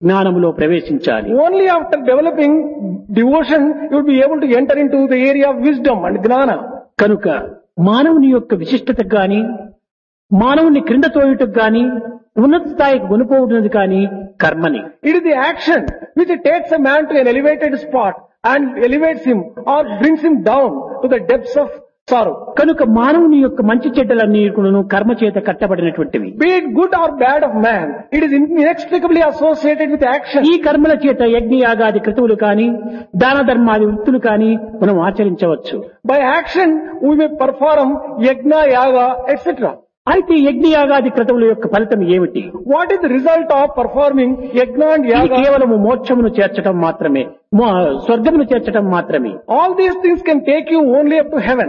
జ్ఞానములో ప్రవేశించాలి. Only after developing devotion, you will be able to enter into the area of wisdom and gnana. కనుక మానవుని యొక్క విశిష్టతకు గాని మానవుని క్రింద తోయుటకు గాని ఉన్నత స్థాయికి కొనుకోవడం కానీ కర్మని. It is the action which takes a man to an elevated spot and elevates him or brings him down to the depths of sorrow. కనుక మానవుని యొక్క మంచి చెడ్డలన్నీ కూడాను కర్మ చేత కట్టబడినటువంటివి. Be it good or bad of man, it is inextricably associated with action. ఈ కర్మల చేత యజ్ఞయాగాది క్రతువులు కానీ దాన ధర్మాది వృత్తులు కానీ మనం ఆచరించవచ్చు. By action, we may perform yajna, yaga, etc. అయితే యజ్ఞయాగాది క్రతువుల యొక్క ఫలితం ఏమిటి? What is the result of performing yajna and ఇది yaga? కేవలము మోక్షమును చేర్చడం మాత్రమే, స్వర్గమును చేర్చడం మాత్రమే. All these things can take you only up to heaven.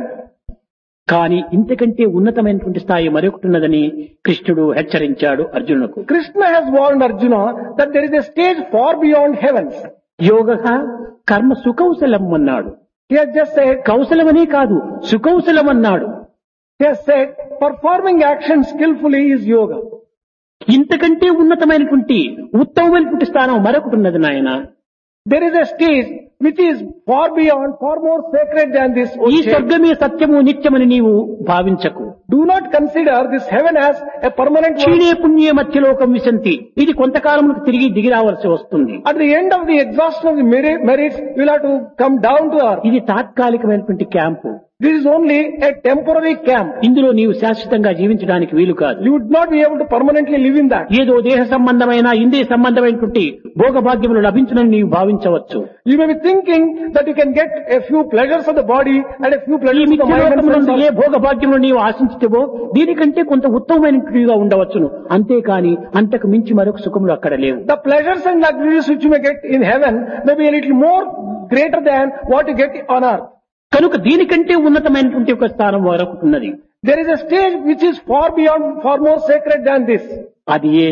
కానీ ఇంతకంటే ఉన్నతమైనటువంటి స్థాయి మరొకటి ఉన్నదని కృష్ణుడు హెచ్చరించాడు అర్జునులకు. Krishna has warned Arjuna that there is a stage far beyond heavens. యోగః కర్మ సుకౌశలం అన్నాడు. He has just said, కౌశలమనే కాదు సుకౌశలం అన్నాడు. he has said, performing action skillfully is yoga. ఇంతకంటే ఉన్నతమైనటువంటి ఉత్తమమైనటువంటి స్థానం మరొకటి ఉన్నది నాయన. There is a stage which is far beyond, far more sacred than this. O ఈ Shay. స్వర్గమే సత్యము నిత్యమని నీవు భావించకు. Do not consider this heaven as a permanent one. క్షీణే పుణ్యే మధ్యలోకం విశంతి. ఇది కొంతకాలములకు తిరిగి దిగి రావాల్సి వస్తుంది. At the end of the exhaustion of the merits, you will have to come down to earth. ఇది తాత్కాలికమైనటువంటి camp. This is only a temporary camp. ఇందులో నీవు శాశ్వతంగా జీవించడానికి వీలు కాదు. You would not be able to permanently live in that. ఏదో దేహ సంబంధమైన ఇంద్రియ సంబంధమైనటువంటి భోగభాగ్యములు లభించునని నీవు భావించవచ్చు. You may be thinking that you can get a few pleasures of the body and a few ఈ pleasures of the mind. మిథ్యలోకమునందు ఏ భోగభాగ్యములు నీవు ఆశించుతావో దీనికంటే కొంత ఉత్తమమైనట్టుగా ఉండవచ్చును. అంతేకాని అంతకు మించి మరొక సుఖములు అక్కడ లేవు. The pleasures and luxuries which you may get in heaven may be a little more greater than what you get on earth. కనుక దీనికంటే ఉన్నతమైనటువంటి ఒక స్థానం మరొకటి ఉన్నది. There is a stage which is far beyond, far more sacred than this. అది ఏ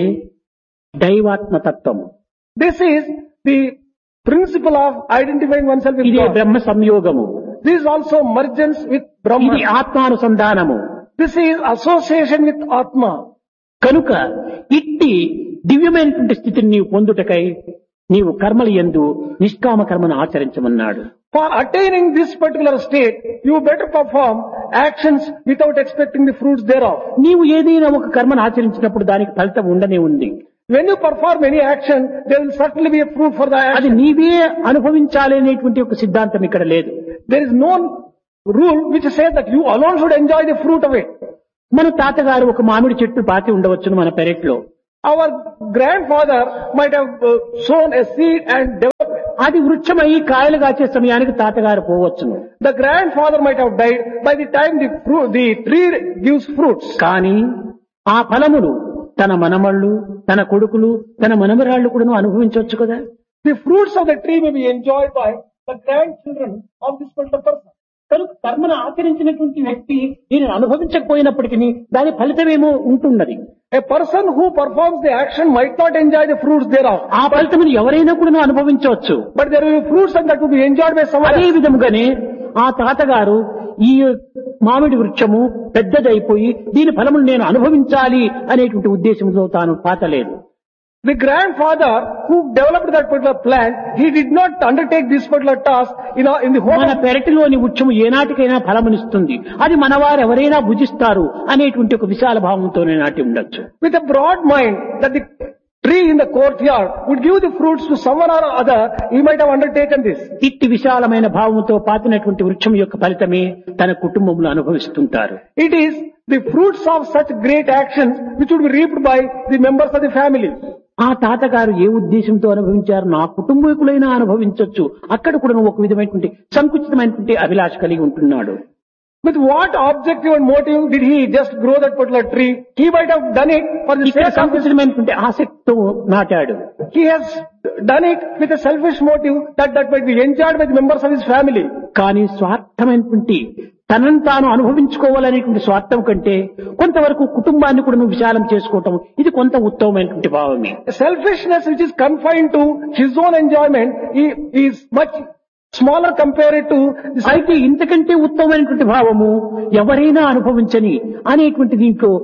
దైవాత్మతత్వము. This is the principle of identifying oneself with ఇదే God. Brahma సంయోగము. This is also mergence with ఇది Brahman. ఆత్మానుసంధానము. This is association with Atma. కనుక ఇట్టి దివ్యమైనటువంటి స్థితిని నీవు పొందుటకై నీవు కర్మల యందు నిష్కామ కర్మను ఆచరించమన్నాడు. For attaining this particular state, you better perform actions without expecting the fruits thereof. నీవు ఏదైనా ఒక కర్మను ఆచరించినప్పుడు దానికి ఫలితం ఉండనే ఉంది. When you perform any action, there will certainly be a fruit for the అది action. నీవే అనుభవించాలి అనేటువంటి ఒక సిద్ధాంతం ఇక్కడ లేదు. There is no rule which says that you alone should enjoy the fruit of it. మన తాతగారు ఒక మామిడి చెట్టు పాతి ఉండవచ్చును మన పెరట్లో. Our grandfather might have sown a seed and developed. అది వృక్షమై కాయలు కాచే సమయానికి తాతగారు పోవచ్చును. The grandfather might have died by the time the tree gives fruits. కానీ ఆ ఫలములు తన మనమళ్ళు, తన కొడుకులు, తన మనమరాళ్ళు కూడా అనుభవించవచ్చు కదా. The fruits of the tree may be enjoyed by the grandchildren of this particular person. కనుక కర్మను ఆచరించినటువంటి వ్యక్తి దీనిని అనుభవించకపోయినప్పటికీ దాని ఫలితమేమో ఉంటున్నది. A person who performs the action might not enjoy the fruits thereof. ఆ ఫలితమును ఎవరైనా కూడా అనుభవించవచ్చు. But there will be fruits and that will be enjoyed by someone అదే else. విధముగానే ఆ తాతగారు ఈ మామిడి వృక్షము పెద్దదైపోయి దీని ఫలమును నేను అనుభవించాలి అనేటువంటి ఉద్దేశంతో తాను పాతలేదు. The grandfather who developed that particular plant, he did not undertake this particular task in the hope మన of పెరటిలోని వృక్షము ఏనాటికైనా ఫలమునిస్తుంది, అది మనవారు ఎవరైనా భుజిస్తారు అనేటువంటి ఒక విశాల భావంతోనే నాటి ఉండొచ్చు. with a broad mind that the tree in the courtyard would give the fruits to someone or other, he might have undertaken this. ఇట్టి విశాలమైన భావంతో పాతినటువంటి వృక్షం యొక్క ఫలితమే తన కుటుంబంలో అనుభవిస్తుంటారు. It is the fruits of such great actions which would be reaped by the members of the family. ఆ తాతగారు ఏ ఉద్దేశంతో అనుభవించారు, నా కుటుంబీకులైనా అనుభవించవచ్చు, అక్కడ కూడా ఒక విధమైనటువంటి సంకుచితమైనటువంటి అభిలాష కలిగి ఉంటున్నాడు. With what objective and motive did he just grow that particular tree? He might have done it for the ఇక్కడ sake of his. సంకుచితమైనటువంటి ఆసక్తితో నాటాడు. He has done it with a selfish motive that might be enjoyed by the members of his family. కానీ స్వార్థమైనటువంటి తనను తాను అనుభవించుకోవాలనేటువంటి స్వార్థం కంటే కొంతవరకు కుటుంబాన్ని కూడా నువ్వు విశాలం చేసుకోవటం ఇది కొంత ఉత్తమమైనటువంటి భావమే. Selfishness which is confined to his own enjoyment is much smaller compared to the అయితే ఇంతకంటే ఉత్తమమైనటువంటి భావము ఎవరైనా అనుభవించని అనేటువంటి దీంట్లో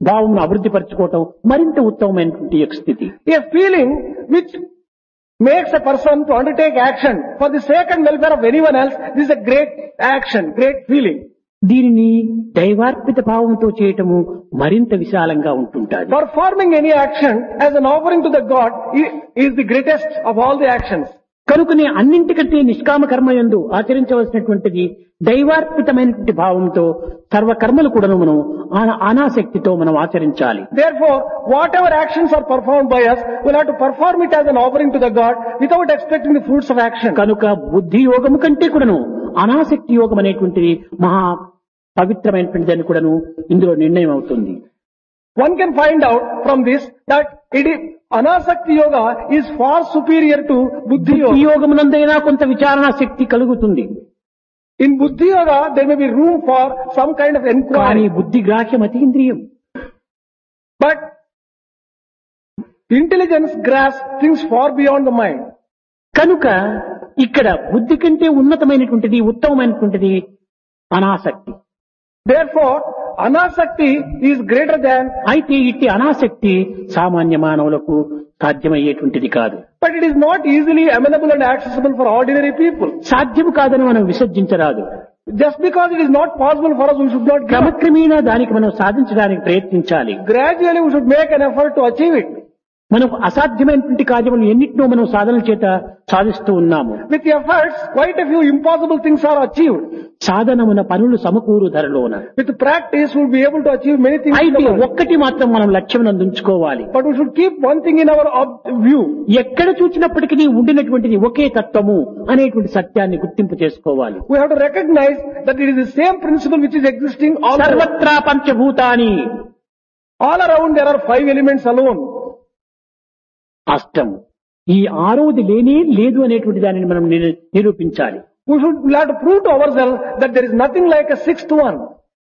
భావం అభివృద్ధి పరచుకోవటం మరింత ఉత్తమమైనటువంటి యొక్క స్థితి. A feeling which makes a person to undertake action for the sake and welfare of anyone else, this is a great action, great feeling. దీనిని దైవార్పిత భావంతో చేయటము మరింత విశాలంగా ఉంటుంటాది. Performing any action as an offering to the God is the greatest of all the actions. కనుకనే అన్నింటికంటే నిష్కామ కర్మయందు ఆచరించవలసినటువంటిది దైవార్పితమైనటువంటి భావంతో సర్వకర్మలు కూడాను మనం అనాసక్తితో మనం ఆచరించాలి. Therefore, whatever actions are performed by us, we'll have to perform it as an offering to the God without expecting the fruits of action. కనుక బుద్ధి యోగము కంటే కూడాను అనాసక్తి యోగం అనేటువంటిది మహా పవిత్రమైనటువంటి అని కూడాను ఇందులో నిర్ణయం అవుతుంది. One can find out from this that it is Anasakti yoga is far superior to Buddhi yoga. బుద్ధి యోగమునందైనా కొంత విచారణ శక్తి కలుగుతుంది. In Buddhi yoga, there may be room for some kind of కానీ inquiry. బుద్ధి గ్రాహ్యం అతీంద్రియం. But intelligence grasps things far beyond the mind. కనుక ఇక్కడ బుద్ధి కంటే ఉన్నతమైనటువంటిది ఉత్తమమైనటువంటిది అనాసక్తి. Therefore, Anasakti is greater than, అయితే ఇట్టి అనాసక్తి సామాన్య మానవులకు సాధ్యమయ్యేటువంటిది కాదు. but it is not easily amenable and accessible for ordinary people. సాధ్యము కాదని మనం విసర్జించరాదు. Just because it is not possible for us, we should not give up. క్రమక్రమేణా దానికి మనం సాధించడానికి ప్రయత్నించాలి. Gradually, we should make an effort to achieve it. మనకు అసాధ్యమైనటువంటి కార్యములు ఎన్నిటినో మనం సాధనల చేత సాధిస్తూ ఉన్నాము. With efforts, quite a few impossible things are achieved. సాధనమున పనులు సమకూరు ధరలోన. With practice, we will be able to achieve many things. in అయితే the world. ఒక్కటి మాత్రం మనం లక్ష్యం ఉంచుకోవాలి. But we should keep one thing in our view. ఎక్కడ చూచినప్పటికీ ఉండినటువంటిది ఒకే తత్వము అనేటువంటి సత్యాన్ని గుర్తింపు చేసుకోవాలి. We have to recognize that it is the same principle which is existing all around. సర్వత్రా పంచభూతాని All around there are 5 elements alone. అష్టము. ఈ ఆరోది లేనే లేదు అనేటువంటి దానిని మనం నిరూపించాలి. We'll have to prove to ourselves that there is nothing like a 6th one.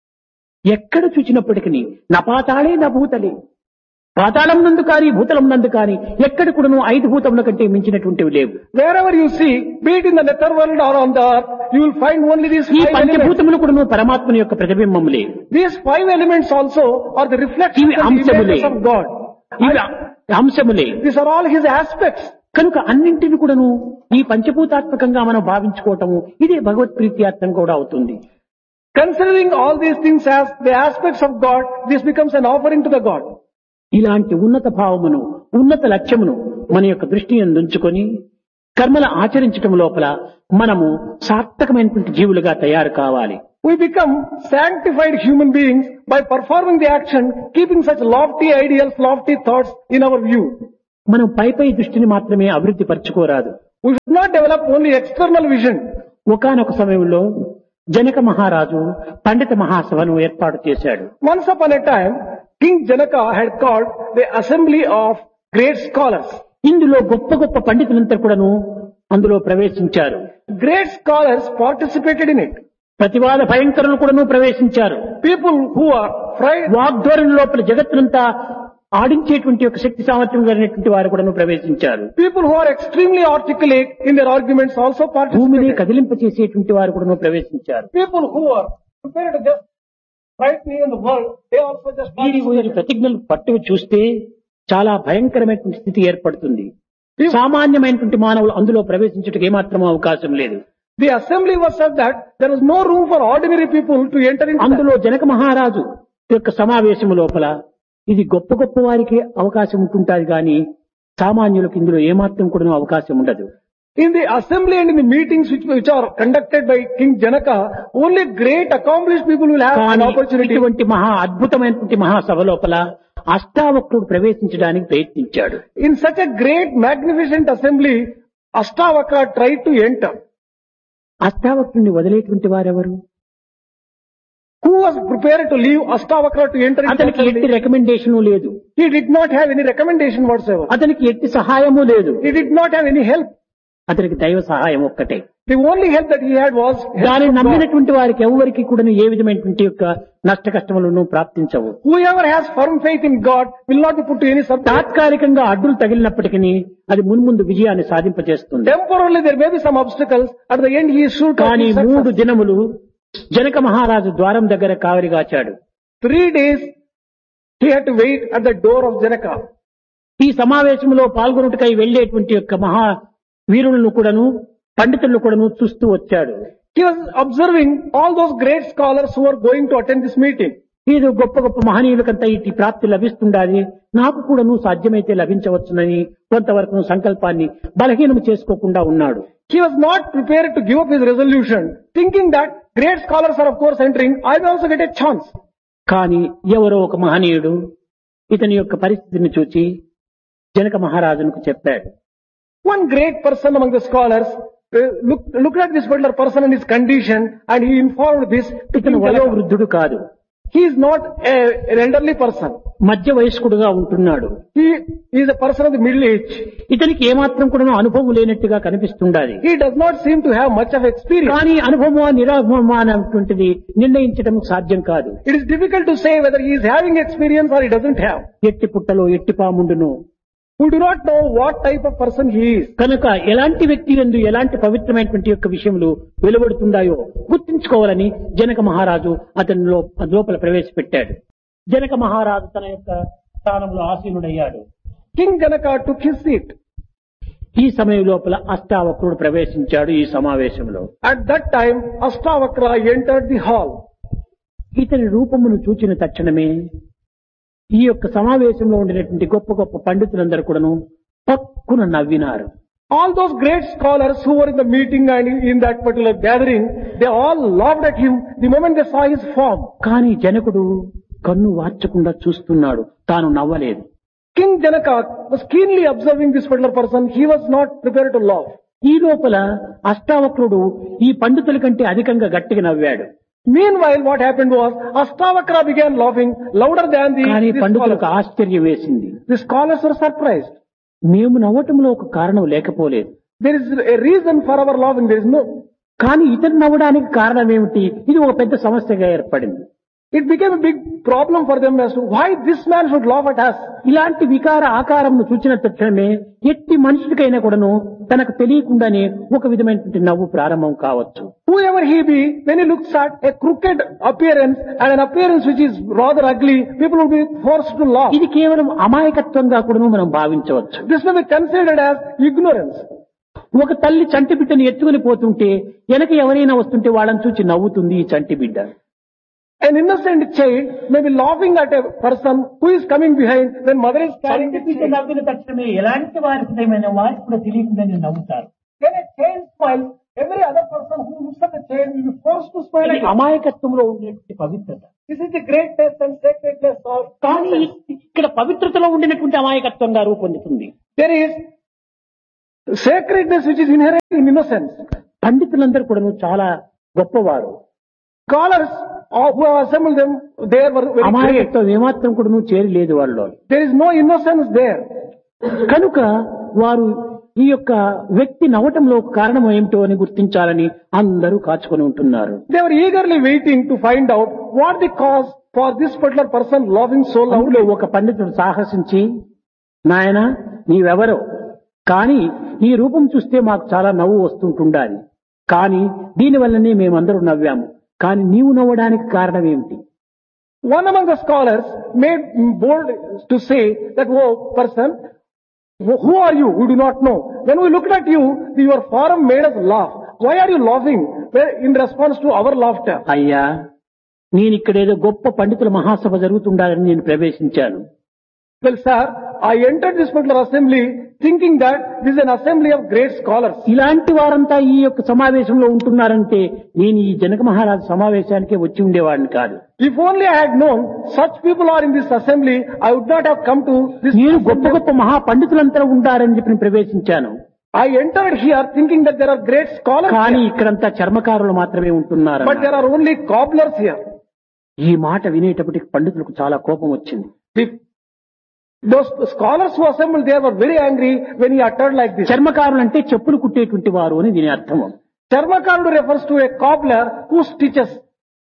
ఎక్కడ చూచినప్పటికీ నా పాతాళే నా భూతలే, పాతాళం నందు కాని భూతలం నందు కాని ఎక్కడ కూడాను 5 భూతముల కంటే మించినటువంటివి లేవు. Wherever you see, be it in the nether world or on the earth, you will find only these ఈ 5 elements. పంచభూతములు కూడాను పరమాత్మని యొక్క ప్రతిబింబములే. These 5 elements also are the reflections ఇవి and అంశములే. images of God. ఇవి అంశములే. These are all His aspects. కనుక అన్నింటిని కూడాను ఈ పంచభూతాత్మకంగా మనం భావించుకోవటము ఇదే భగవత్ ప్రీత్యార్థం కూడా అవుతుంది. Considering all these things as the aspects of God, this becomes an offering to the God. ఇలాంటి ఉన్నత భావమును ఉన్నత లక్ష్యమును మన యొక్క దృష్టిని ఉంచుకొని కర్మల ఆచరించటం లోపల మనము సార్థకమైనటువంటి జీవులుగా తయారు కావాలి. We become sanctified human beings by performing the action, keeping such lofty ideals, lofty thoughts in our view. మనం పై దృష్టిని మాత్రమే అభివృద్ధి పరచుకోరాదు. We should not develop only external vision. ఒకానొక సమయంలో జనక మహారాజు పండిత మహాసభను ఏర్పాటు చేశాడు. Once upon a time, King Janaka had called the assembly of great scholars. ఇందులో గొప్ప గొప్ప పండితులంతా కూడాను అందులో ప్రవేశించారు. Great scholars participated in it. ప్రతివాద భయంకరులు కూడాను ప్రవేశించారు. People who are frightened, వాగ్ధోరణి లోపల జగత్తునంతా ఆడించేటువంటి ఒక శక్తి సామర్థ్యం కలిగినటువంటి వారు కూడాను ప్రవేశించారు. people who are extremely articulate in their arguments also భూమిని participated. కదిలింపచేసేటువంటి వారు కూడాను ప్రవేశించారు. People who are prepared to just frighten even the world, they also just వీరి participated. ప్రతిజ్ఞలు పట్టు చూస్తే చాలా భయంకరమైనటువంటి స్థితి ఏర్పడుతుంది. సామాన్యమైనటువంటి మానవులు అందులో ప్రవేశించడానికి ఏమాత్రం అవకాశం లేదు. The assembly was such that there was no room for ordinary people to enter into that. అందులో జనక మహారాజు యొక్క సమావేశము లోపల ఇది గొప్ప గొప్ప వారికి అవకాశం ఉంటుంటాది కానీ సామాన్యులకు ఇందులో ఏమాత్రం కూడా అవకాశం ఉండదు. In the assembly and in the meetings which are conducted by King Janaka, only great accomplished people will have an కానీ opportunity. ఇటువంటి మహా అద్భుతమైనటువంటి మహాసభ లోపల అష్టావక్రుడు ప్రవేశించడానికి ప్రయత్నించాడు. In such a great magnificent assembly, Ashtavakra tried to enter. అష్టావక్రుడిని వదిలేటువంటి వారెవరు? Who was prepared to leave Ashtavakra to enter into the అతనికి ఎట్టి assembly? రికమెండేషన్ లేదు. He did not have any recommendation whatsoever. అతనికి ఎట్టి సహాయము లేదు. He did not have any help. అతనికి దైవ సహాయం ఒక్కటే. The only help that he had was help దానిని from God. నమ్మినటువంటి వారికి ఎవరికి కూడా ఏ విధమైనటువంటి యొక్క నష్ట కష్టములను ప్రాప్తించవు. Whoever has firm faith in God will not be put to any subject. తాత్కాలికంగా అడ్డులు తగిలినప్పటికీ అది మున్ముందు విజయాన్ని సాధింపజేస్తుంది. Temporarily there may be some obstacles. At the end he is sure to కానీ achieve success. 3 దినములు జనక మహారాజు ద్వారం దగ్గర కావలిగాచాడు. 3 days He had to wait at the door of Janaka. ఈ సమావేశంలో పాల్గొనుటకై వెళ్లేటువంటి యొక్క మహా వీరులను కూడాను పండితులను కూడాను చూస్తూ వచ్చాడు. He was observing all those great scholars who were going to attend this meeting. ఇది గొప్ప గొప్ప మహనీయులకంతా ఇటు ప్రాప్తి లభిస్తుండాలి, నాకు కూడాను సాధ్యమైతే లభించవచ్చునని కొంతవరకు సంకల్పాన్ని బలహీనం చేసుకోకుండా ఉన్నాడు. He was not prepared to give up his resolution, thinking that great scholars are of course entering, I will also get a chance. కానీ ఎవరో ఒక మహనీయుడు ఇతని యొక్క పరిస్థితిని చూచి జనక మహారాజునకు చెప్పాడు. One great person among the scholars looked at this particular person and his condition, and he informed this to ఇతను King వయో Janaka. వృద్ధుడు కాదు, He is not an elderly person. మధ్య వయస్కుడుగా ఉంటున్నాడు. He is a person of the middle age. ఇతనికి ఏమాత్రం కూడా అనుభవం లేనట్టుగా కనిపిస్తుండాలి. He does not seem to have much of experience. కానీ అనుభవమా నిరాభవమా అనేటువంటిది నిర్ణయించడం సాధ్యం కాదు. It is difficult to say whether he is having experience or he doesn't have. ఎట్టి పుట్టలో ఎట్టి పాముండును. We do not know what type of person he is. కనుక ఎలాంటి వ్యక్తి యందు ఎలాంటి పవిత్రమైనటువంటి యొక్క విషయములు వెలువడుతుండాయో గుర్తించుకోవాలని జనక మహారాజు అతని లోపల ప్రవేశపెట్టాడు. జనక మహారాజు తన యొక్క స్థానంలో ఆసీనుడయ్యాడు. King Janaka took his seat. ఈ సమయం లోపల అష్టావక్రుడు ప్రవేశించాడు ఈ సమావేశంలో. At that time, Ashtavakra entered the hall. ఇతని రూపమును చూచిన తక్షణమే ఈ యొక్క సమావేశంలో ఉండినటువంటి గొప్ప గొప్ప పండితులందరూ కూడాను పక్కున నవ్వినారు. All those great scholars who were in the meeting and in that particular gathering, they all laughed at him the moment they saw his form. కానీ జనకుడు కన్ను వార్చకుండా చూస్తున్నాడు, తాను నవ్వలేదు. King Janaka was keenly observing this particular person. He was not prepared to laugh. ఈ లోపల అష్టావక్రుడు ఈ పండితుల కంటే అధికంగా గట్టిగా నవ్వాడు. Meanwhile, what happened was, Ashtavakra began laughing louder than కానీ the పండితులకు scholars. ఆశ్చర్యం వేసింది. The scholars were surprised. మేము నవ్వటంలో ఒక కారణం లేకపోలేదు, There is a reason for our laughing. There is no. కానీ ఇతను నవ్వడానికి కారణం ఏమిటి? ఇది ఒక పెద్ద సమస్యగా ఏర్పడింది. It became a big problem for them as to why this man should laugh at us. ఇలాంటి వికార ఆకారంను చూచిన తక్షణమే ఎట్టి మనుషుడికైనా కూడాను తనకు తెలియకుండానే ఒక విధమైనటువంటి నవ్వు ప్రారంభం కావచ్చు. Whoever he be, when he looks at a crooked appearance and an appearance which is rather ugly, people will be forced to laugh. ఇది కేవలం అమాయకత్వంగా కూడాను మనం భావించవచ్చు. This may be considered as ignorance. ఒక తల్లి చంటి బిడ్డను ఎత్తుకుని పోతుంటే వెనక ఎవరైనా వస్తుంటే వాళ్ళని చూచి నవ్వుతుంది ఈ చంటి బిడ్డ. An innocent child may be laughing at a person who is coming behind when mother is carrying the child. నవ్విన తక్షణమే ఎలాంటి వారికి వారికి కూడా తెలియకుండానే నవ్వుతారు. When a child smiles, every other person who looks at the child will be forced to smile. ఇది అమాయకత్వంలో ఉండేటువంటి పవిత్రత. This is the greatness and sacredness of. కానీ ఇక్కడ పవిత్రతలో ఉండినటువంటి అమాయకత్వంగా రూపొందుతుంది. There is sacredness which is inherent in innocence. పండితులందరూ కూడా చాలా గొప్పవారు. Scholars who have assembled them, they were very great. అమాయకత్వం ఏమాత్రం కూడా చేరలేదు వాళ్ళు. There is no innocence there. కనుక వారు ఈ యొక్క వ్యక్తి నవ్వటంలో కారణం ఏమిటో అని గుర్తించాలని అందరూ కాచుకొని ఉంటున్నారు. They were eagerly waiting to find out what the cause for this particular person laughing so అందులో loudly. ఒక పండితుడు సాహసించి, నాయనా నీవెవరో, కానీ నీ రూపం చూస్తే మాకు చాలా నవ్వు వస్తుంటుండాలి, కానీ దీనివల్లనే మేమందరూ నవ్వాము, కానీ నీవు నవ్వడానికి కారణం ఏమిటి? One among the scholars made bold to say that, oh person, who are you? We do not know. When we looked at you, your form made us laugh. Why are you laughing? Well, in response to our laughter. అయ్యా, నేను ఇక్కడేదో గొప్ప పండితుల మహాసభ జరుగుతుండాలని నేను ప్రవేశించాను. Well, sir, I entered this particular assembly thinking that this is an assembly of great scholars. ఇలాంటి వారంతా ఈ యొక్క సమావేశంలో ఉంటున్నారంటే నేను ఈ జనక మహారాజు సమావేశానికే వచ్చి ఉండేవాడిని కాదు. If only I had known such people are in this assembly, I would not have come to this నేను గొప్ప assembly. గొప్ప మహా పండితులంతా ఉంటారని చెప్పి నేను ప్రవేశించాను. I entered here thinking that there are great scholars కానీ here, ఇక్కడంతా చర్మకారులు మాత్రమే ఉంటున్నారు. but there are only cobblers here. ఈ మాట వినేటప్పటికి పండితులకు చాలా కోపం వచ్చింది. Those scholars who assembled there were very angry when he uttered like this. చర్మకారులు అంటే చెప్పులు కుట్టేటువంటి వారు అని దీని అర్థము. Charmakarudu refers to a cobbler who stitches.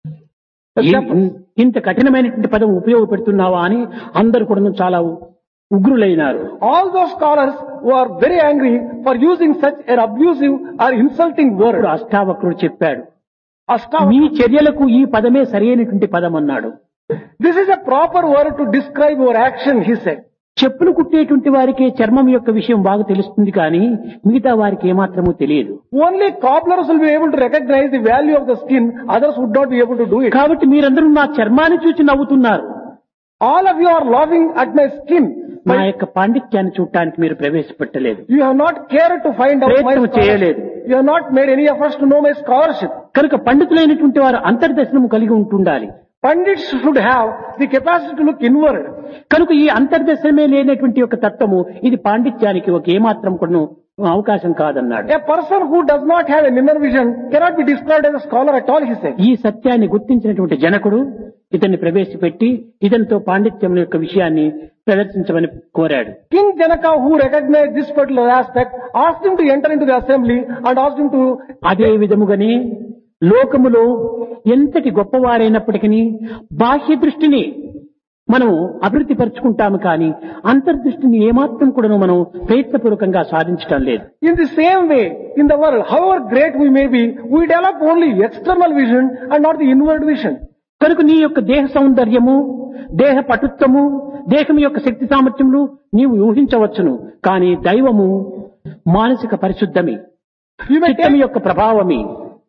ఇంత కఠినమైనటువంటి పదం ఉపయోగపెడుతున్నావా అని అందరూ కూడా చాలా ఉగ్రులైనారు. All those scholars were very angry for using such an abusive or insulting word. ఇప్పుడు అష్టావక్రుడు చెప్పాడు, Ashtavakra, మీ చర్యలకు ఈ పదమే సరైనటువంటి పదం అన్నాడు. This is a proper word to describe your action, he said. చెప్పులు కుట్టేటువంటి వారికి చర్మం యొక్క విషయం బాగా తెలుస్తుంది కానీ మిగతా వారికి ఏమాత్రమూ తెలియదు. Only cobblers will be able to recognize the value of the skin, others would not be able to do it. కాబట్టి మీరందరూ నా చర్మాన్ని చూసి నవ్వుతున్నారు. All of you are laughing at my skin. నా యొక్క పాండిత్యాన్ని చూడటానికి మీరు ప్రవేశపెట్టలేదు. You have not cared to find out my ప్రయత్నం చేయలేదు. scholarship. You have not made any efforts to know my scholarship. కనుక పండితులైనటువంటి వారు అంతర్దర్శనము కలిగి ఉంటుండాలి. Pandits should have the capacity to look inward. కనుక ఈ అంతర్దర్శనమే లేనటువంటి ఒక తత్వము ఇది పాండిత్యానికి ఒక ఏమాత్రం కూడా అవకాశం కాదన్నాడు. A person who does not have an inner vision cannot be described as a scholar at all, he said. ఈ సత్యాన్ని గుర్తించినటువంటి జనకుడు ఇతన్ని ప్రవేశపెట్టి ఇతనితో పాండిత్యం యొక్క విషయాన్ని ప్రదర్శించమని కోరాడు. King Janaka, who recognized this particular aspect, asked him to enter into the assembly and asked him to... అదే విధముగానే లోకములో ఎంతటి గొప్పవారైనప్పటికీ బాహ్య దృష్టిని మనం అభివృద్ధి పరుచుకుంటాము కానీ అంతర్దృష్టిని ఏమాత్రం కూడా మనం ప్రయత్నపూర్వకంగా సాధించడం లేదు. In the same way, in the world, however great we may be, we develop only external vision and not the inward vision. కనుక నీ యొక్క దేహ సౌందర్యము, దేహ పటుత్వము, దేహం యొక్క శక్తి సామర్థ్యములు నీవు ఊహించవచ్చును కానీ దైవము మానసిక పరిశుద్ధమి, చిత్తము యొక్క ప్రభావమి.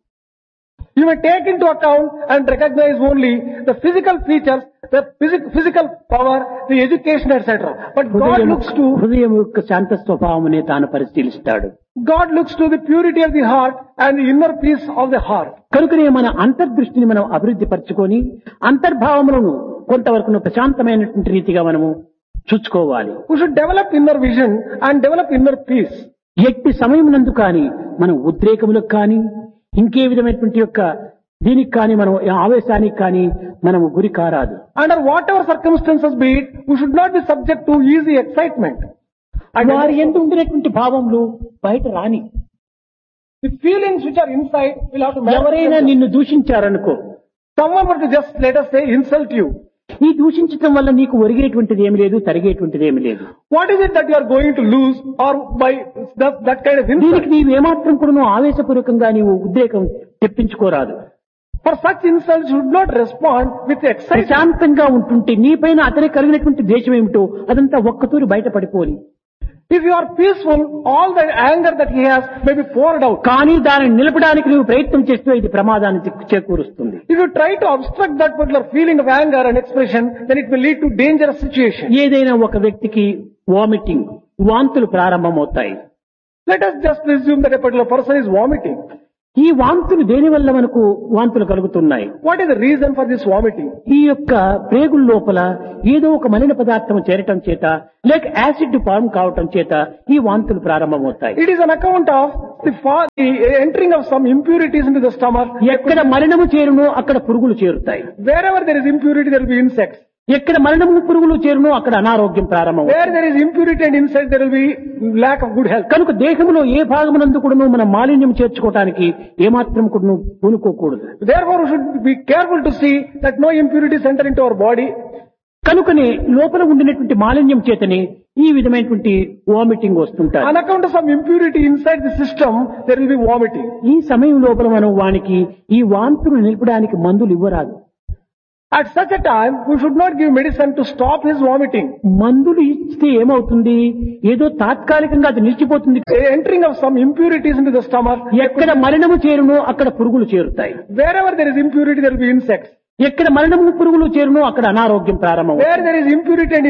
You may take into account and recognize only the physical features, the physical power, the education, etc. But God looks to... హృదయం యొక్క శాంత స్వభావమునే తాను పరిశీలిస్తాడు. God looks to the purity of the heart and the inner peace of the heart. కనుకనే మన అంతర్దృష్టిని మనం అభివృద్ధి పరచుకొని అంతర్భావములను కొంతవరకు ప్రశాంతమైనటువంటి రీతిగా మనము చూసుకోవాలి. We should develop inner vision and develop inner peace. ఎట్టి సమయమునందు కానీ మనం ఉద్రేకములకు కానీ ఇంకే విధమైనటువంటి యొక్క దీనికి కానీ మనం ఆవేశానికి కానీ మనము గురి కారాదు. Under whatever circumstances be it, we should not be subject to easy excitement. వారి యందు ఉండినటువంటి భావములు బయట రాని. The feelings which are inside will have to... ఎవరైనా నిన్ను దూషించారనుకో, someone were to just, let us say, insult you. ఈ దూషించడం వల్ల నీకు ఒరిగేటువంటిది ఏమి లేదు, తరిగేటువంటిది ఏమి లేదు. What is it that you are going to lose or by that kind of insult? దీనికి నీవు ఏమాత్రం కూడా ఆవేశపూర్వకంగా నీవు ఉద్రేకం తెప్పించుకోరాదు. For such insults you should not respond with excitement. ప్రశాంతంగా ఉంటుంటే నీపైన అతనికి కలిగినటువంటి ద్వేషం ఏమిటో అదంతా ఒక్కతూరి బయటపడిపోని. If you are peaceful, all the anger that he has may be poured out. కానీ దానిని నిలపడానికి నీవు ప్రయత్నం చేస్తే ఇది ప్రమాదాన్ని చేకూరుస్తుంది. If you try to obstruct that particular feeling of anger and expression, then it will lead to dangerous situation. ఏదైనా ఒక వ్యక్తికి వామిటింగ్, వాంతులు ప్రారంభమవుతాయి. Let us just presume that a particular person is vomiting. ఈ వాంతులు దేని వల్ల మనకు వాంతులు కలుగుతున్నాయి? What is the reason for this vomiting? ఈ యొక్క ప్రేగుల లోపల ఏదో ఒక మలిన పదార్థం చేరటం చేత లేక యాసిడ్ ఫార్మ్ కావటం చేత ఈ వాంతులు ప్రారంభమవుతాయి. It is an account of the entering of some impurities into the stomach. ఎక్కడ మలినము చేరునో అక్కడ పురుగులు చేరుతాయి. Wherever there is impurity, there will be insects. ఎక్కడ మలినము పురుగులు చేరునో అక్కడ అనారోగ్యం ప్రారంభమవుతుంది. Where there is impurity and insect, there will be lack of good health. కనుక దేహములో ఏ భాగమునందు కూడాను మనం మాలిన్యం చేర్చుకోవడానికి ఏమాత్రం కూడా పూనుకోకూడదు. Therefore, we should be careful to see that no impurities enter into our body. కనుకనే లోపల ఉండినటువంటి మాలిన్యం చేతనే ఈ విధమైనటువంటి వామిటింగ్ వస్తుంటారు. On account of some impurity inside the system, there will be vomiting. ఈ సమయం లోపల మనం వానికి ఈ వాంతులు నిలపడానికి మందులు ఇవ్వరాదు. At such a time, we should not give medicine to stop his vomiting. మందులు ఇస్తే ఏమవుతుంది? ఏదో తాత్కాలికంగా అది నిలిచిపోతుంది. Entering of some impurities into the stomach. ఎక్కడ మలినము చేరునో అక్కడ పురుగులు చేరుతాయి. Wherever there is impurity, there will be insects. ఎక్కడ మలినము పురుగులు చేరునో అక్కడ అనారోగ్యం ప్రారంభం. Where there is impurity and